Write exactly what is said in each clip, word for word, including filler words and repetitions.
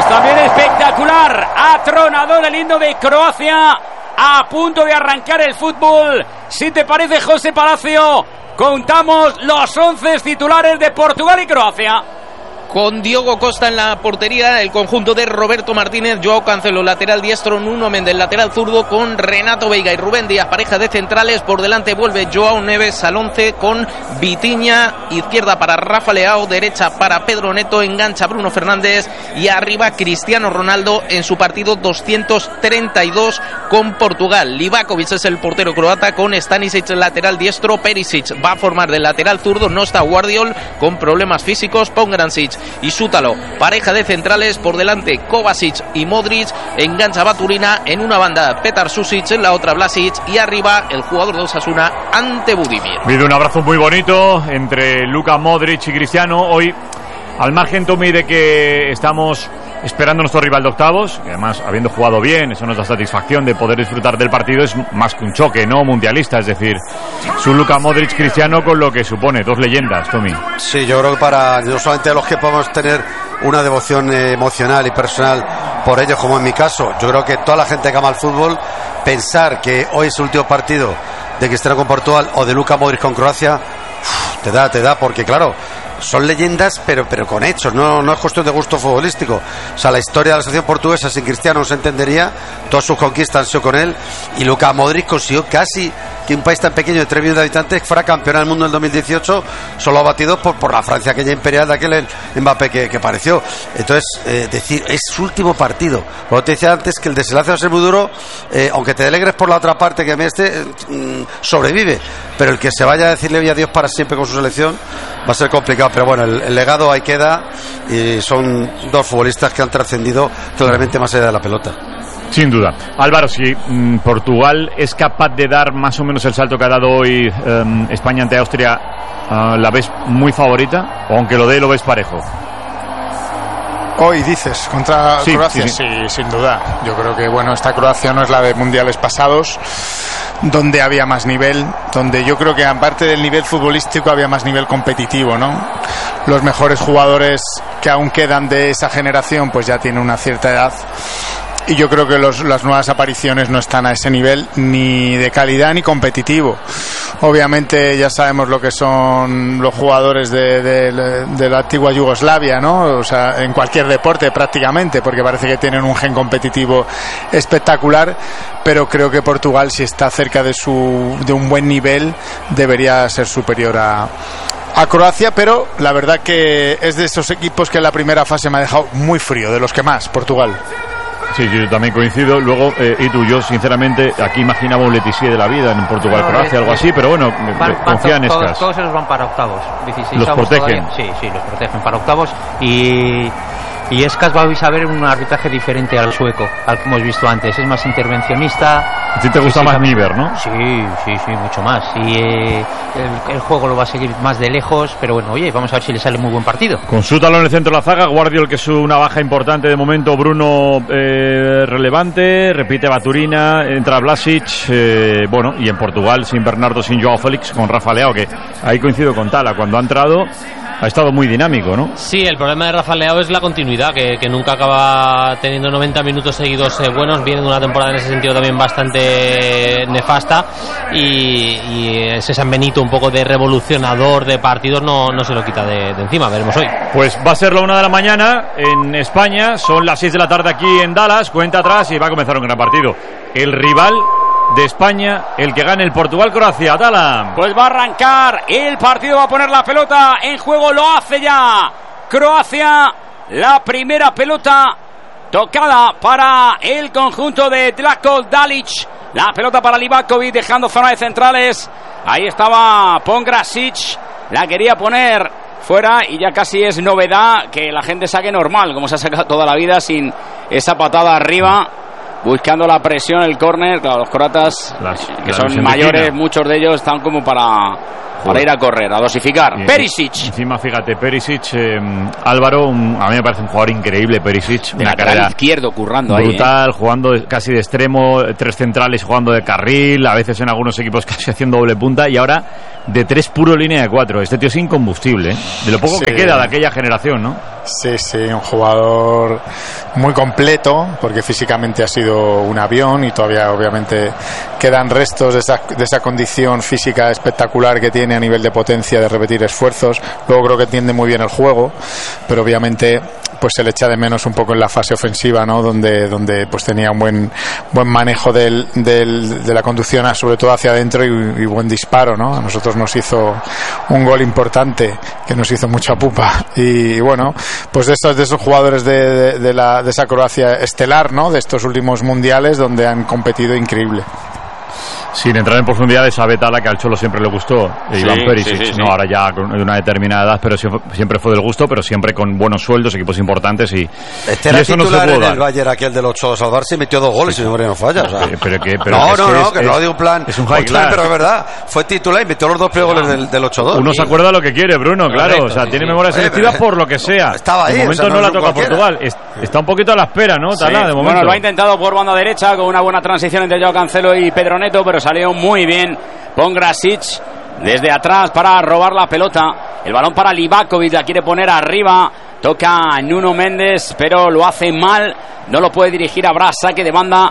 Pues también espectacular, atronador el himno de Croacia, a punto de arrancar el fútbol. Si te parece, José Palacio, contamos los once titulares de Portugal y Croacia. Con Diogo Costa en la portería, el conjunto de Roberto Martínez, Joao Cancelo lateral diestro, Nuno Mendes lateral zurdo, con Renato Veiga y Rubén Díaz pareja de centrales. Por delante vuelve Joao Neves al once con Vitinha, izquierda para Rafa Leao, derecha para Pedro Neto, engancha Bruno Fernández y arriba Cristiano Ronaldo en su partido doscientos treinta y dos con Portugal. Livakovic es el portero croata con Stanisic lateral diestro, Perisic va a formar del lateral zurdo, no está Guardiol con problemas físicos, Pongrancic y Sútalo, pareja de centrales. Por delante Kovacic y Modric, engancha Baturina, en una banda Petar Susic, en la otra Vlasic y arriba el jugador de Osasuna ante Budimir. Mide un abrazo muy bonito entre Luka Modric y Cristiano. Hoy, al margen, Tommy, de que estamos esperando nuestro rival de octavos, y además habiendo jugado bien, eso nos da satisfacción de poder disfrutar del partido, es más que un choque, ¿no? Mundialista, es decir, su Luka Modric Cristiano, con lo que supone dos leyendas, Tommy. Sí, yo creo que para no solamente los que podemos tener una devoción eh, emocional y personal por ellos, como en mi caso, yo creo que toda la gente que ama el fútbol, pensar que hoy es el último partido de Cristiano con Portugal o de Luka Modric con Croacia, uf, te da, te da, porque claro, son leyendas, pero pero con hechos, no, no es cuestión de gusto futbolístico. O sea, la historia de la selección portuguesa sin Cristiano no se entendería, todas sus conquistas han sido con él, y Luka Modric consiguió casi que un país tan pequeño de tres millones de habitantes fuera campeón del mundo en el dos mil dieciocho, solo abatido por, por la Francia aquella imperial de aquel el Mbappé que, que apareció. Entonces, eh, decir, es su último partido. Como te decía antes, que el desenlace va a ser muy duro, eh, aunque te alegres por la otra parte que a mí este eh, sobrevive, pero el que se vaya a decirle hoy adiós para siempre con su selección va a ser complicado. Pero bueno, el, el legado ahí queda, y son dos futbolistas que han trascendido claramente más allá de la pelota. Sin duda. Álvaro, si mmm, Portugal es capaz de dar más o menos el salto que ha dado hoy eh, España ante Austria, uh, ¿la ves muy favorita? O aunque lo dé, lo ves parejo. Hoy dices, contra sí, Croacia, sí, sí, sí, sin duda. Yo creo que, bueno, esta Croacia no es la de mundiales pasados, donde había más nivel, donde yo creo que aparte del nivel futbolístico había más nivel competitivo, ¿no? Los mejores jugadores que aún quedan de esa generación pues ya tienen una cierta edad, y yo creo que los, las nuevas apariciones no están a ese nivel ni de calidad ni competitivo. Obviamente ya sabemos lo que son los jugadores de, de, de la antigua Yugoslavia, ¿no? O sea, en cualquier deporte prácticamente, porque parece que tienen un gen competitivo espectacular, pero creo que Portugal, si está cerca de su de un buen nivel, debería ser superior a a Croacia, pero la verdad que es de esos equipos que en la primera fase me ha dejado muy frío, de los que más, Portugal. Sí, yo también coincido. Luego, eh, y tú, yo sinceramente aquí imaginaba un Letizier de la vida en Portugal, no, Croacia, algo así, pero bueno, van, confía en Escas. Todos, todos ellos van para octavos. dieciséis los protegen. Todavía. Sí, sí, los protegen para octavos, y y Escas va a ver un arbitraje diferente al sueco, al que hemos visto antes. Es más intervencionista. ¿A ti te gusta más Niver, no? Sí, sí, sí, mucho más. Y eh, el, el juego lo va a seguir más de lejos, pero bueno, oye, vamos a ver si le sale muy buen partido. Con Sútalo en el centro de la zaga, Guardiol, que es una baja importante de momento, Bruno eh, relevante, repite Baturina, entra Vlasic, eh, bueno, y en Portugal sin Bernardo, sin Joao Félix, con Rafa Leao, que ahí coincido con Tala, cuando ha entrado ha estado muy dinámico, ¿no? Sí, el problema de Rafa Leao es la continuidad, que, que nunca acaba teniendo noventa minutos seguidos eh, buenos. Viene de una temporada en ese sentido también bastante nefasta, y, y ese San Benito un poco de revolucionador de partidos no, no se lo quita de, de encima. Veremos hoy. Pues va a ser la una de la mañana en España, son las seis de la tarde aquí en Dallas, cuenta atrás y va a comenzar un gran partido. El rival de España, el que gane el Portugal-Croacia. Tala. Pues va a arrancar el partido, va a poner la pelota en juego, lo hace ya Croacia. La primera pelota tocada para el conjunto de Zlatko Dalic. La pelota para Livakovic, dejando zona de centrales. Ahí estaba Pongracic, la quería poner fuera, y ya casi es novedad que la gente saque normal, como se ha sacado toda la vida, sin esa patada arriba, buscando la presión, el córner. Claro, los croatas, Las, que son mayores, muchos de ellos están como para, para ir a correr, a dosificar. Bien. Perisic. Encima, fíjate, Perisic, eh, Álvaro, un, a mí me parece un jugador increíble, Perisic. De una carrera izquierdo, currando brutal, ahí. Brutal, eh. jugando casi de extremo, tres centrales jugando de carril, a veces en algunos equipos casi haciendo doble punta, y ahora de tres puro línea de cuatro. Este tío es incombustible, ¿eh? De lo poco Sí. que queda de aquella generación, ¿no? Sí, sí, un jugador muy completo, porque físicamente ha sido un avión y todavía obviamente quedan restos de esa, de esa condición física espectacular que tiene a nivel de potencia, de repetir esfuerzos. Luego creo que entiende muy bien el juego, pero obviamente pues se le echa de menos un poco en la fase ofensiva, ¿no? Donde, donde pues tenía un buen buen manejo del, del, de la conducción, sobre todo hacia adentro, y, y buen disparo, ¿no? A nosotros nos hizo un gol importante que nos hizo mucha pupa, y, y bueno, pues de esos, de esos jugadores de, de, de, la, de esa Croacia estelar, ¿no? De estos últimos mundiales donde han competido increíble. Sin entrar en profundidades, a Betala, que al Cholo siempre le gustó, e Sí, Iván Perisic, sí, sí, sí. no, ahora ya con- de una determinada edad, pero siempre, siempre fue del gusto, pero siempre con buenos sueldos, equipos importantes, y, Este y era eso no se titular pudo en dar. el Bayern, aquel del ocho de salvarse, y metió dos goles, si mi memoria no falla. O sea. Eh, pero que- pero no, es no, que no, es- que no es- lo digo en plan. es un high puntual, class. pero es verdad. Fue titular y metió los dos primeros goles del, del ocho dos. Uno se acuerda lo que quiere, Bruno, claro. Correcto, o sea, sí, tiene sí. memoria Oye, selectiva pero por lo que sea. estaba ahí, De momento o sea, no, no la es toca cualquiera. Portugal. Es- está un poquito a la espera, ¿no? Talá, Sí. de momento. Bueno, lo ha intentado por banda derecha con una buena transición entre Joao Cancelo y Pedro Neto, pero salió muy bien Pongrasic desde atrás para robar la pelota. El balón para Livakovic, la quiere poner arriba. Toca Nuno Méndez, pero lo hace mal. No lo puede dirigir a Bras, saque de banda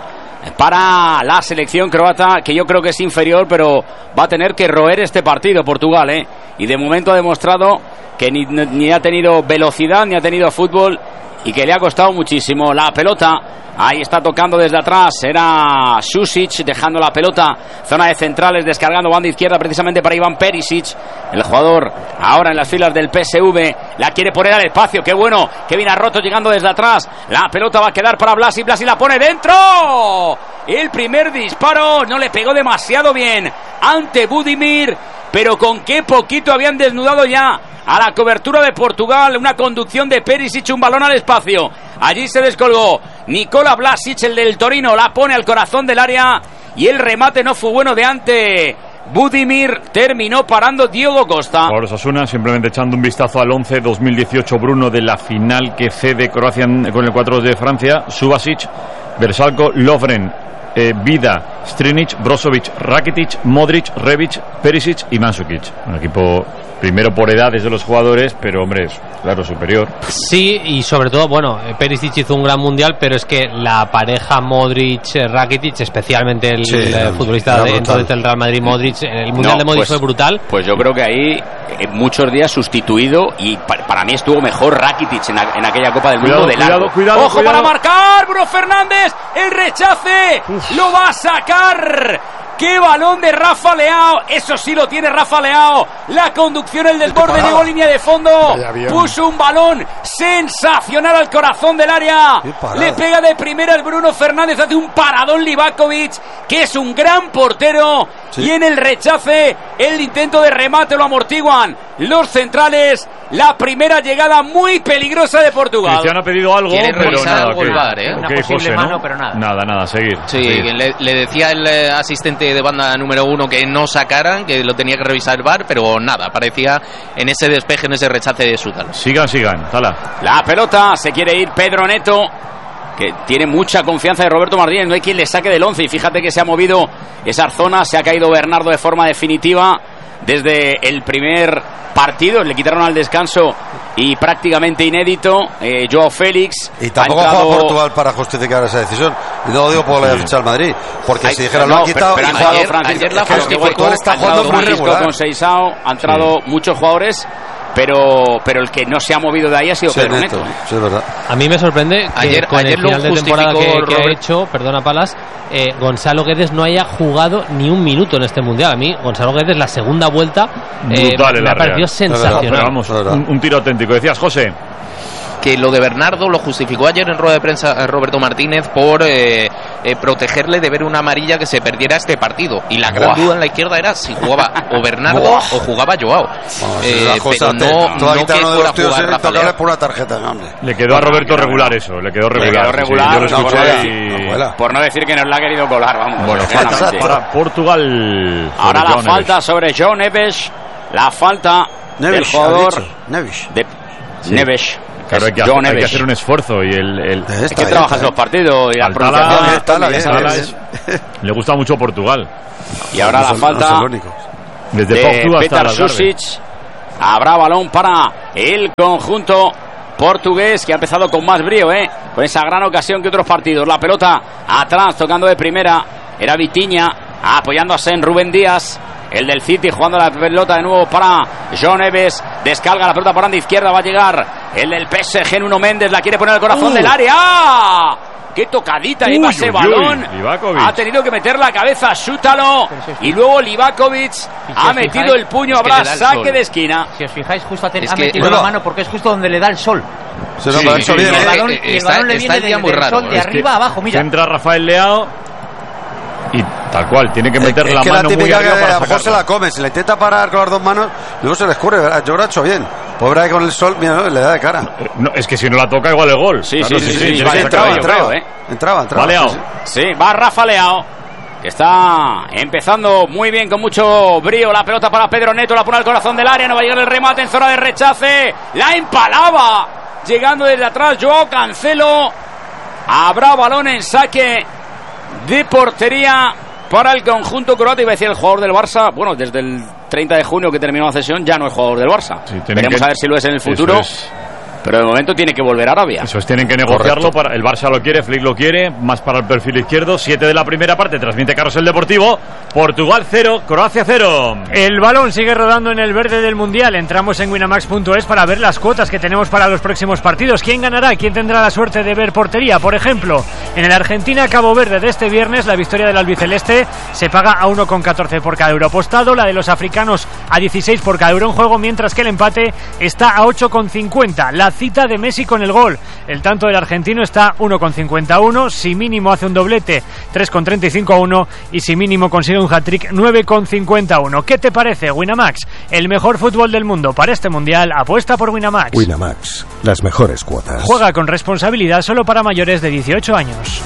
para la selección croata, que yo creo que es inferior, pero va a tener que roer este partido Portugal, ¿eh? Y de momento ha demostrado que ni, ni ha tenido velocidad, ni ha tenido fútbol, y que le ha costado muchísimo. La pelota, ahí está tocando desde atrás, era Susic dejando la pelota, zona de centrales, descargando banda izquierda precisamente para Iván Perisic, el jugador ahora en las filas del P S V, la quiere poner al espacio, qué bueno, Kevin Arroto llegando desde atrás, la pelota va a quedar para Blasi, Blasi la pone dentro, el primer disparo no le pegó demasiado bien ante Budimir, pero con qué poquito habían desnudado ya a la cobertura de Portugal, una conducción de Perisic, un balón al espacio, allí se descolgó Nikola Vlasic, el del Torino, la pone al corazón del área y el remate no fue bueno de ante Budimir, terminó parando Diogo Costa. Por Osasuna, simplemente echando un vistazo al once dos mil dieciocho, Bruno, de la final que cede Croacia en- con el cuatro dos de Francia. Subasic, Versalco, Lovren, eh, Vida, Strinic, Brozovic, Rakitic, Modric, Rebic, Perisic y Mandzukic. Un equipo primero por edades de los jugadores, pero hombre, es, claro, superior. Sí, y sobre todo, bueno, eh, Perisic hizo un gran mundial, pero es que la pareja Modric-Rakitic, especialmente el Sí, eh, era- futbolista era de, brutal. entonces del Real Madrid-Modric, el mundial No, de Modric pues- fue brutal. Pues yo creo que ahí en muchos días sustituido, y pa- para mí estuvo mejor Rakitic en, la- en aquella Copa del Cuidado, Mundo de largo. cuidado, cuidado, Ojo cuidado. para marcar, Bruno Fernández, el rechace, lo va a sacar. ¡Qué balón de Rafa Leao! Eso sí lo tiene Rafa Leao. La conducción, el desborde, parada. llegó línea de fondo. Vaya avión. Puso un balón sensacional al corazón del área. Qué parada. Le pega de primera el Bruno Fernández. Hace un paradón Livakovic, que es un gran portero. Sí. Y en el rechace, el intento de remate lo amortiguan los centrales. La primera llegada muy peligrosa de Portugal. Cristiano ha pedido algo, Quiere pero revisar nada. algo el ok. V A R, ¿eh? Una Ok, posible José, ¿no? mano, pero nada. Nada, nada, seguir. Sí, seguir. le, le decía el eh, asistente de banda número uno que no sacaran, que lo tenía que revisar el V A R, pero nada, parecía en ese despeje, en ese rechace de Sutalo. Sigan, sigan, Tala. La pelota, se quiere ir Pedro Neto, que tiene mucha confianza de Roberto Martínez. No hay quien le saque del once. Y fíjate que se ha movido esas zonas. Se ha caído Bernardo de forma definitiva desde el primer partido. Le quitaron al descanso y prácticamente inédito. Eh, Joao Félix. Y tampoco ha ha jugado entrado- Portugal para justificar esa decisión. Y no lo digo porque le haya fichado al Madrid. Porque Ay, si dijera no, lo ha pero- quitado. pero y ha jugado- entrado ayer- Francisco- ayer la es que justificó, Portugal está ha jugando entrado muy Francisco regular. Con Seisao, ha entrado muchos jugadores, pero, pero el que no se ha movido de ahí ha sido Sí, Pedro Neto, Neto. ¿eh? sí, es verdad. A mí me sorprende que Ayer- con ayer el lo final de temporada que, justificó que ha Robert- hecho, perdona Palas, eh, Gonzalo Guedes no haya jugado ni un minuto en este mundial. A mí, Gonzalo Guedes, la segunda vuelta, eh, Brutal el me ha Real. parecido Pero sensacional. vamos, verdad. un, un tiro auténtico. Decías, José. Que lo de Bernardo lo justificó ayer en rueda de prensa eh, Roberto Martínez por eh, eh, protegerle de ver una amarilla que se perdiera este partido. Y la gran Buah. duda en la izquierda era si jugaba o Bernardo Buah. o jugaba Joao. Vamos, Eh, la cosa pero te- no, tú vas a no quitar que uno de fuera los a tíos jugar Rafa intocables Leao. por una tarjeta, no, hombre. Le quedó a Roberto regular eso, le quedó regular. quedó sí, sí, regular, yo lo no, escuché bueno, y- no, vuela. Por no decir que nos la ha querido colar, vamos. Bueno, falta sinceramente. para Portugal. Ahora sobre la Joao falta Neves. sobre João Neves. La falta del Neves, ha jugador dicho. Neves. de Neves. Claro, hay que, Joao hacer, hay que Neves. hacer un esfuerzo y el, el- Está Es que ahí, trabajas está los partidos y las Al Tala- pronunciaciones. Tala, ya bien, sabes. Tala bien. es- le gusta mucho Portugal. Y ahora No la son- no falta son los únicos. Desde de Petar Susic. Habrá balón para el conjunto portugués, que ha empezado con más brío, ¿eh? Con esa gran ocasión que otros partidos. La pelota atrás, tocando de primera, era Vitinha, apoyándose en Rubén Díaz, el del City, jugando la pelota de nuevo para João Neves. Descarga la pelota por banda izquierda, va a llegar el del P S G, Nuno Méndez, la quiere poner al corazón uh. del área. ¡Ah! ¡Qué tocadita! Iba ese balón. Livakovic. Ha tenido que meter la cabeza a Sútalo. Y luego Livakovic si ha metido fijáis, el puño. Habrá saque de esquina. Si os fijáis, justo ha, ten, es ha que, metido no, la mano porque es justo donde le da el sol. Se sí, sí, sí, y el balón, eh, y el balón está, le viene del, del sol de arriba a abajo. Mira. Entra Rafael Leao. Y tal cual, tiene que meter es la que mano la muy arriba que para a lo mejor se la come, si la intenta parar con las dos manos, luego se le escurre. Yo creo que ha hecho bien. Pobre con el sol, mira, no, le da de cara. No, es que si no la toca, igual el gol. Sí, claro, sí, sí, sí, sí, sí, vale, sí, entraba, yo entraba, creo, ¿eh? entraba, entraba. Va Leao. Sí, sí. sí, va Rafa Leao, que está empezando muy bien, con mucho brío. La pelota para Pedro Neto, la pone al corazón del área, no va a llegar el remate en zona de rechace. La empalaba, llegando desde atrás Joao Cancelo. Habrá balón en saque de portería para el conjunto croata. Iba a decir el jugador del Barça. Bueno, desde el treinta de junio que terminó la cesión ya no es jugador del Barça. Sí, veremos que... a ver si lo es en el futuro. Pero de momento tiene que volver a Arabia. Eso es, tienen que negociarlo. Para, el Barça lo quiere, Flick lo quiere, más para el perfil izquierdo. Siete de la primera parte, transmite Carrusel Deportivo. Portugal cero, Croacia cero. El balón sigue rodando en el verde del Mundial. Entramos en winamax punto es para ver las cuotas que tenemos para los próximos partidos. ¿Quién ganará? ¿Quién tendrá la suerte de ver portería? Por ejemplo, en el Argentina-Cabo Verde de este viernes, la victoria del albiceleste se paga a uno coma catorce por cada euro apostado. La de los africanos a dieciséis por cada euro en juego, mientras que el empate está a ocho coma cincuenta. La cita de Messi con el gol, el tanto del argentino está uno coma cincuenta y uno, si mínimo hace un doblete tres coma treinta y cinco a uno y si mínimo consigue un hat-trick nueve coma cincuenta y uno. ¿Qué te parece? Winamax, el mejor fútbol del mundo para este mundial, apuesta por Winamax. Winamax, las mejores cuotas. Juega con responsabilidad, solo para mayores de dieciocho años.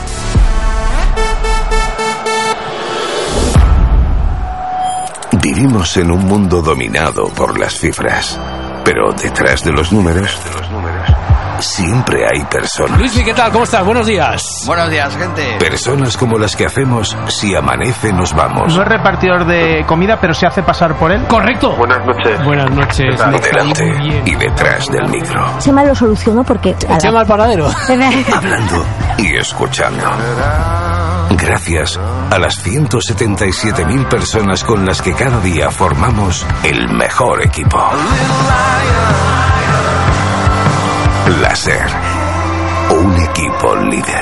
Vivimos en un mundo dominado por las cifras, pero detrás de los números, de los números siempre hay personas. Luismi, ¿qué tal? ¿Cómo estás? Buenos días. Buenos días, gente. Personas como las que hacemos si amanece nos vamos. No es repartidor de comida, pero se hace pasar por él. Correcto. Buenas noches. Buenas noches. Delante y detrás del micro. Se me lo soluciono porque... Se llama al paradero. Hablando y escuchando. Gracias a las ciento setenta y siete mil personas con las que cada día formamos el mejor equipo. Láser, un equipo líder.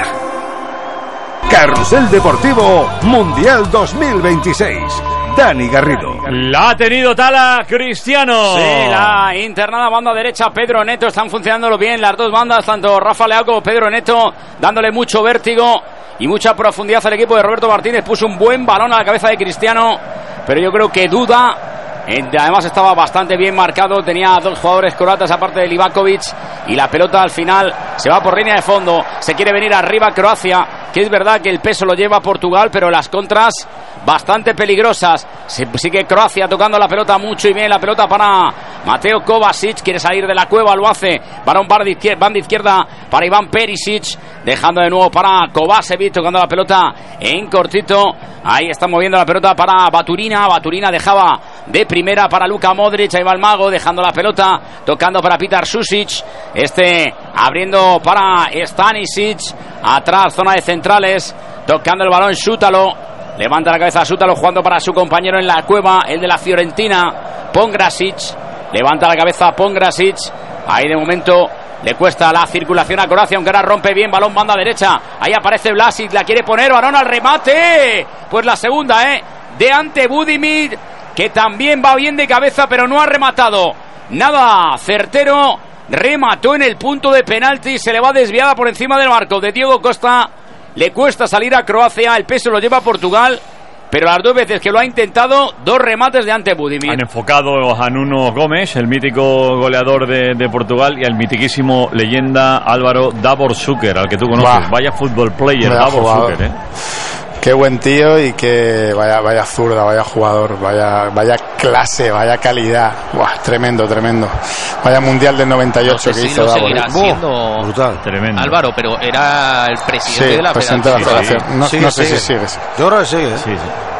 Carrusel Deportivo Mundial dos mil veintiséis. Dani Garrido. La ha tenido Tala Cristiano. Sí, la internada banda derecha Pedro Neto. Están funcionándolo bien las dos bandas, tanto Rafa Leao como Pedro Neto, dándole mucho vértigo y mucha profundidad al equipo de Roberto Martínez. Puso un buen balón a la cabeza de Cristiano, pero yo creo que duda. Además estaba bastante bien marcado, tenía dos jugadores croatas aparte de Livakovic, y la pelota al final se va por línea de fondo. Se quiere venir arriba Croacia, que es verdad que el peso lo lleva Portugal, pero las contras bastante peligrosas. Sigue Croacia tocando la pelota mucho y bien, la pelota para Mateo Kovacic, quiere salir de la cueva, lo hace. Balón banda izquierda, banda izquierda para Iván Perisic, dejando de nuevo para Kovacevic, tocando la pelota en cortito. Ahí está moviendo la pelota para Baturina. Baturina dejaba de primera para Luka Modric. Ahí va el mago dejando la pelota, tocando para Petar Susic. Este abriendo para Stanisic. Atrás, zona de centrales, tocando el balón Sútalo. Levanta la cabeza Sútalo, jugando para su compañero en la cueva, el de la Fiorentina, Pongrasic. Levanta la cabeza Pongrasic. Ahí de momento le cuesta la circulación a Croacia, aunque ahora rompe bien, balón banda derecha. Ahí aparece Vlasic, la quiere poner, balón al remate. Pues la segunda, ¿eh? De ante Budimir, que también va bien de cabeza, pero no ha rematado. Nada certero, remató en el punto de penalti, se le va desviada por encima del marco de Diego Costa. Le cuesta salir a Croacia, el peso lo lleva a Portugal, pero las dos veces que lo ha intentado, dos remates de ante Budimir. Han enfocado a Nuno Gomes, el mítico goleador de, de Portugal, y al mitiquísimo leyenda Álvaro Davor Šuker, al que tú conoces. Bah, vaya fútbol player, Davor Šuker, ¿eh? Qué buen tío y que vaya, vaya zurda, vaya jugador, vaya, vaya clase, vaya calidad. Buah, tremendo, tremendo. Vaya mundial del noventa y ocho no sé que si hizo lo Davor. seguirá siendo brutal, tremendo. Álvaro, pero era el presidente sí, de la presidente federación. De la federación. No, sigue, no sé sigue. si sigues. Yo creo que sigue. Sí, sí.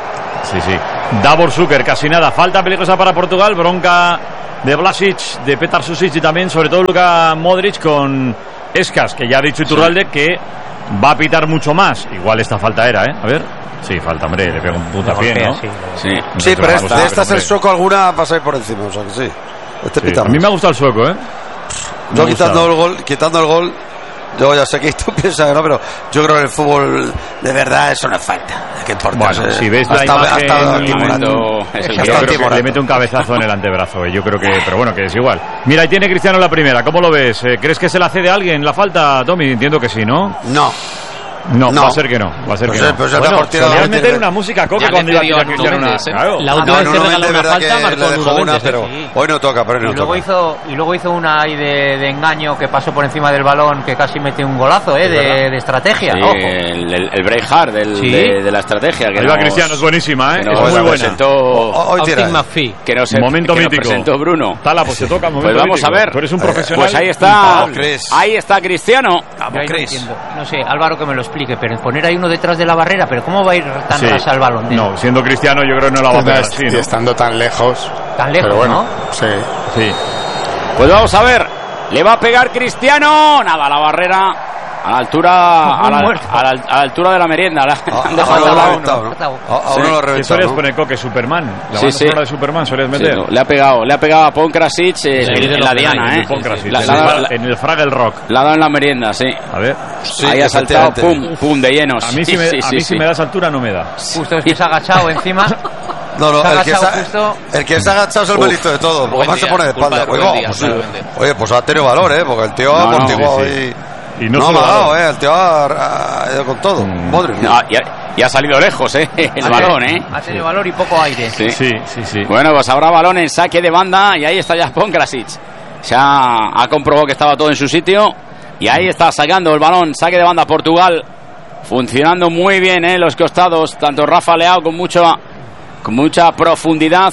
Sí, sí. Davor Šuker, casi nada. Falta peligrosa para Portugal. Bronca de Vlasic, de Petar Susic y también, sobre todo, Luka Modric con Escas, que ya ha dicho Iturralde sí. que va a pitar mucho más. Igual esta falta era, ¿eh? A ver. Sí, falta, hombre, le pega un puntapié, ¿no? Sí, sí. sí pero esta, de estas el sueco alguna pasa ahí por encima, o sea que sí. Este sí. A mí me ha gustado el sueco, ¿eh? Me yo quitando el gol, quitando el gol, yo ya sé que tú piensas que no, pero yo creo que en el fútbol de verdad eso no es falta. ¿Qué importa? Bueno, eh, si ves la hasta, imagen, hasta momento, es el yo creo que le mete un cabezazo en el antebrazo, eh. yo creo que, pero bueno, que es igual. Mira, ahí tiene Cristiano la primera, ¿cómo lo ves? ¿Crees que se la cede a alguien la falta, Tommy? Entiendo que sí, ¿no? No. No, no, va a ser que no. Va a ser pues que es, no. Pues bueno, solías meter una música coca cuando iba a tirar Cristiano una... Claro. La última vez que regaló una falta marcó Nuno Mendes, pero sí. hoy no toca, pero hoy no y luego toca. Hizo, y luego hizo una ahí de, de engaño que pasó por encima del balón que casi mete un golazo, ¿eh? De, de estrategia. Sí, Ojo. El, el, el Braveheart del, ¿Sí? de, de la estrategia. Que ahí va Cristiano, es buenísima, ¿eh? Es muy buena. Presentó, hoy tira. McPhee, que nos, momento que mítico. Nos presentó Bruno. Tala, pues se toca. Pues vamos mítico. a ver. Tú eres un profesional. Pues ahí está. Ahí está Cristiano. No, no sé, Álvaro que me lo explique, pero poner ahí uno detrás de la barrera, pero ¿cómo va a ir tan sí. rasa el balón? No, siendo Cristiano yo creo que no la va a pegar así, ¿no? Estando tan lejos. Tan lejos, pero bueno, ¿no? Sí. Sí. Pues vamos a ver. Le va a pegar Cristiano. Nada, la barrera a la altura a la, a, la, a la altura de la merienda. La, ah, han dejado a, a, uno, ¿no? a, a uno lo ¿Qué solías poner, Coque? Superman. La sí, sí. de Superman solías meter. Sí, no, le ha pegado, le ha pegado a Ponkrasic eh, en, en, en la diana, en eh. Ponkrasic, la, en, la, el, la, en el Fraggle Rock. La ha dado en la merienda, sí. A ver. Sí, ahí ha saltado, pum, pum, de llenos. A mí si me, sí, a sí, mí sí. si me das altura no me da. Justo es que se ha agachado encima. No, no, el que, se ha, justo... el que se ha agachado es el bonito de todo, porque más se pone de espalda. Oiga, día, pues, oye, pues ha tenido valor, ¿eh? Porque el tío ha amortiguado ahí. Y no, no ha amagado, ¿eh? El tío ha, ha ido con todo. Mm. No, y, ha, y ha salido lejos, ¿eh? El ha balón, ¿eh? Ha tenido valor y poco aire. Sí, sí, sí, sí. Bueno, pues habrá balón en saque de banda y ahí está ya Ponkrasic. Ya ha comprobado que estaba todo en su sitio y ahí está sacando el balón, saque de banda Portugal. Funcionando muy bien, ¿eh? Los costados, tanto Rafa Leao con mucho... con mucha profundidad,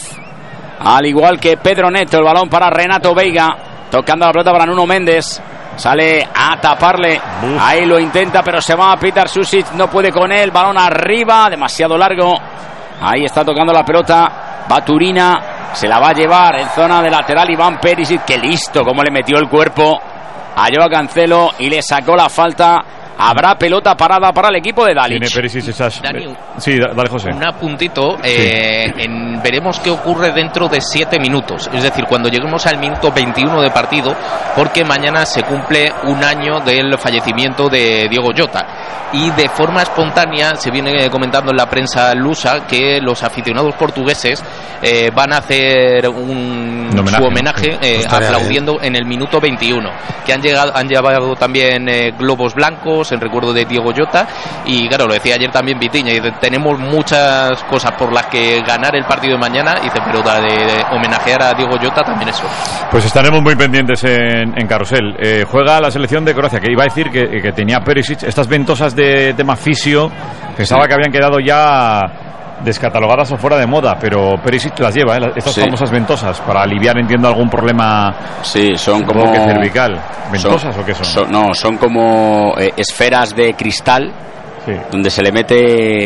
al igual que Pedro Neto. El balón para Renato Veiga, tocando la pelota para Nuno Mendes, sale a taparle. Uf. Ahí lo intenta, pero se va a Petar Susic, no puede con él. Balón arriba, demasiado largo. Ahí está tocando la pelota Baturina, se la va a llevar en zona de lateral Iván Perisic. Que listo como le metió el cuerpo a Joao Cancelo y le sacó la falta. Habrá pelota parada para el equipo de Dalic. Tiene Perisic esas... Daniel, sí, dale, José. Un apuntito. Eh, sí. en, veremos qué ocurre dentro de siete minutos. Es decir, cuando lleguemos al minuto veintiuno de partido, porque mañana se cumple un año del fallecimiento de Diogo Jota. Y de forma espontánea se viene comentando en la prensa lusa que los aficionados portugueses eh, van a hacer un, un homenaje, su homenaje eh, aplaudiendo bien. En el minuto veintiuno. Que han llegado, han llevado también eh, globos blancos en recuerdo de Diogo Jota. Y claro, lo decía ayer también Vitiña, y tenemos muchas cosas por las que ganar el partido de mañana, y dice, pero de, de homenajear a Diogo Jota también eso. Pues estaremos muy pendientes en, en Carrusel. Eh, juega la selección de Croacia, que iba a decir que, que tenía Perisic estas ventosas de tema fisio, pensaba sí. que habían quedado ya descatalogadas o fuera de moda, pero Perisic las lleva, ¿eh? Estas sí. famosas ventosas para aliviar, entiendo, algún problema. Sí, son como que cervical. ¿Ventosas son, o qué son? son? No, son como eh, esferas de cristal. Sí. Donde se le mete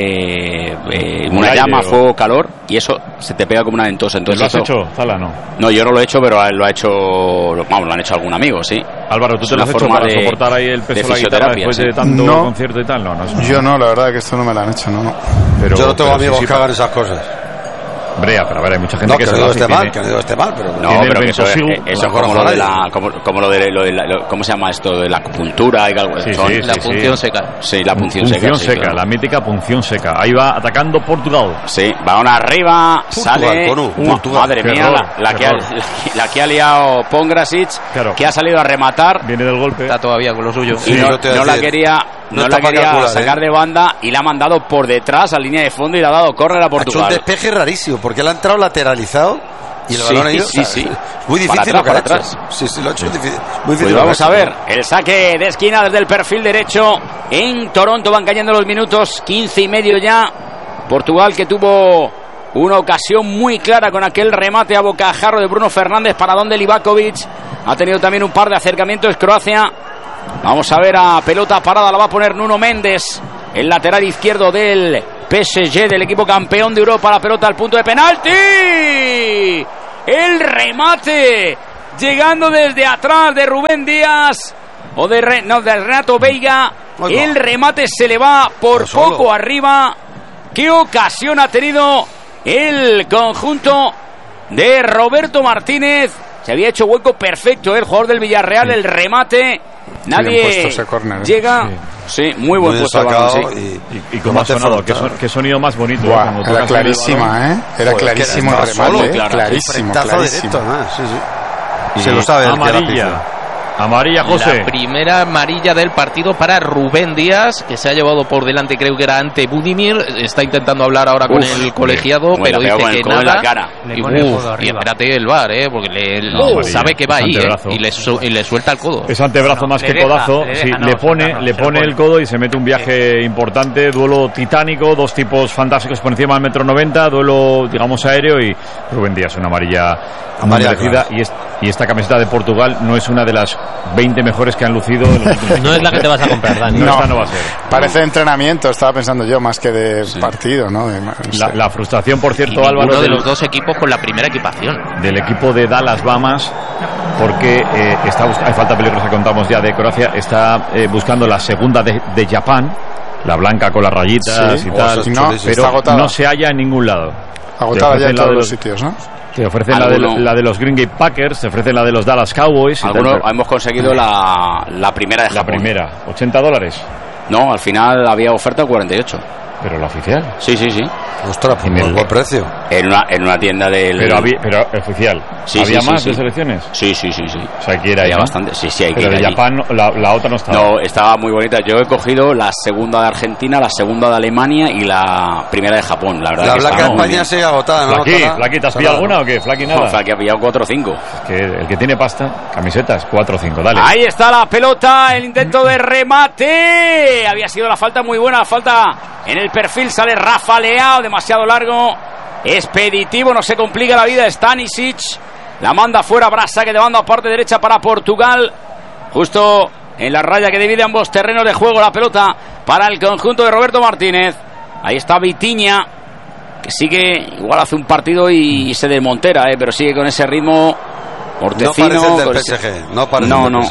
eh, una aire, llama, o... fuego, calor, y eso se te pega como una ventosa. Entonces ¿Lo has eso... hecho, Zala? No. No, yo no lo he hecho, pero lo ha hecho, vamos, lo han hecho algún amigo, sí. Álvaro, ¿tú te lo has hecho para de, soportar ahí el peso de la guitarra después sí. de tanto no. concierto y tal? No, no, no. Yo no, la verdad que esto no me lo han hecho, no, no. Pero, yo no tengo amigos sí, sí, que hagan esas cosas. Brea, pero a ver, hay mucha gente no, que, que se no lo esté hace, mal, tiene... que no digo esté mal, pero no, pero que eso, es, eso es como lo de la, como, como lo de, lo de la, lo, ¿cómo se llama esto? De la acupuntura y algo. Sí, son, sí, la sí, punción sí. seca. Sí, la punción, punción seca. seca, sí, claro. La mítica punción seca. Ahí va atacando Portugal. Sí, balón arriba, Portugal, sale. Con un, Portugal, madre mía, error, la, la, que ha, la, la que ha liado Pongrasic, claro. que ha salido a rematar. Viene del golpe. Está todavía con lo suyo. Y sí, no, no, no la quería. No, no la quería calcular, sacar ¿eh? de banda y la ha mandado por detrás a línea de fondo y le ha dado córner a Portugal. Ha hecho un despeje rarísimo porque le ha entrado lateralizado y el balón sí, ha ido. Sí, sí. Muy difícil para atrás, lo que para ha atrás. hecho. Sí, sí, lo ha hecho sí. difícil. Muy difícil. Pues vamos a ver el saque de esquina desde el perfil derecho en Toronto. Van cayendo los minutos, quince y medio ya. Portugal, que tuvo una ocasión muy clara con aquel remate a bocajarro de Bruno Fernández para donde Livakovic. Ha tenido también un par de acercamientos Croacia. Vamos a ver a pelota parada, la va a poner Nuno Mendes, el lateral izquierdo del P S G, del equipo campeón de Europa. La pelota al punto de penalti. El remate llegando desde atrás de Rubén Díaz o de, Re, no, de Renato Veiga. Oiga. El remate se le va por Pero poco solo. arriba. ¿Qué ocasión ha tenido el conjunto de Roberto Martínez? Se había hecho hueco perfecto el jugador del Villarreal. El remate, nadie corner, ¿eh? llega. Sí. sí, muy buen muy puesto balón, sí. Y, y, y cómo ha sonado, qué, son, qué sonido más bonito. Buah, era clarísima, ¿eh? Era Joder, clarísimo el remate, solo, ¿eh? Claro. Clarísimo, clarísimo. Directo, ¿eh? Sí, sí. Y se lo sabe. Amarilla. Amarilla, José. La primera amarilla del partido para Rubén Díaz, que se ha llevado por delante, creo que era ante Budimir. Está intentando hablar ahora con Uf, el colegiado, bien. pero dice que nada. La cara. Y, uf, y espérate el V A R, ¿eh? Porque le, no, sabe que va ahí, ¿eh? y, le su, y le suelta el codo. Es antebrazo no, más que deja, codazo. Le, sí, no, le pone, no, le pone el codo y se mete un viaje sí. importante. Duelo titánico, dos tipos fantásticos por encima del metro noventa. Duelo, digamos, aéreo. Y Rubén Díaz, una amarilla muy merecida. Y, es, y esta camiseta de Portugal no es una de las veinte mejores que han lucido en los últimos no es la que te vas a comprar, Dani. No, no, esta no va a ser. Parece de entrenamiento, estaba pensando yo, más que de sí. partido, ¿no? De, no la, la frustración, por cierto, y Álvaro. Uno de los dos equipos con la primera equipación. Del equipo de Dallas Bahamas, porque eh, está hay falta peligrosa, contamos ya, de Croacia, está eh, buscando la segunda de, de Japón, la blanca con las rayitas sí, y tal, sea, no, pero no se halla en ningún lado. Agotada ya en todos los sitios, ¿no? Te ofrecen la de, la de los Green Gate Packers, te ofrecen la de los Dallas Cowboys. Algunos hemos conseguido la, la primera de Japón. La primera, ochenta dólares. No, al final había oferta de cuarenta y ocho. ¿Pero la oficial? Sí, sí, sí. Ostras, pues el buen precio. En una, en una tienda del... Pero, había, pero oficial. Sí, ¿Había sí, más sí, de sí. selecciones? Sí, sí, sí, sí. O sea, aquí era había ahí, ¿no? bastante. Sí, sí, hay que Pero ir de allí. Japón, la, la otra no estaba. No, estaba muy bonita. Yo he cogido la segunda de Argentina, la segunda de Alemania y la primera de Japón. La verdad la que blanca de España sigue agotada, ¿no? Flaqui, Flaqui, ¿te has pillado alguna o qué? Flaqui, nada. No, Flaqui ha pillado cuatro o cinco. Que el que tiene pasta, camisetas, cuatro o cinco, dale. Ahí está la pelota, el intento de remate. Había sido la falta muy buena, la falta en el perfil, sale Rafa Leao, demasiado largo, expeditivo, no se complica la vida. Stanisic la manda fuera, Brasa que de banda a parte derecha para Portugal, justo en la raya que divide ambos terrenos de juego. La pelota para el conjunto de Roberto Martínez. Ahí está Vitinha, que sigue, igual hace un partido y, y se desmontera, ¿eh? Pero sigue con ese ritmo mortecino. No parece el del P S G, no parece no, el del no.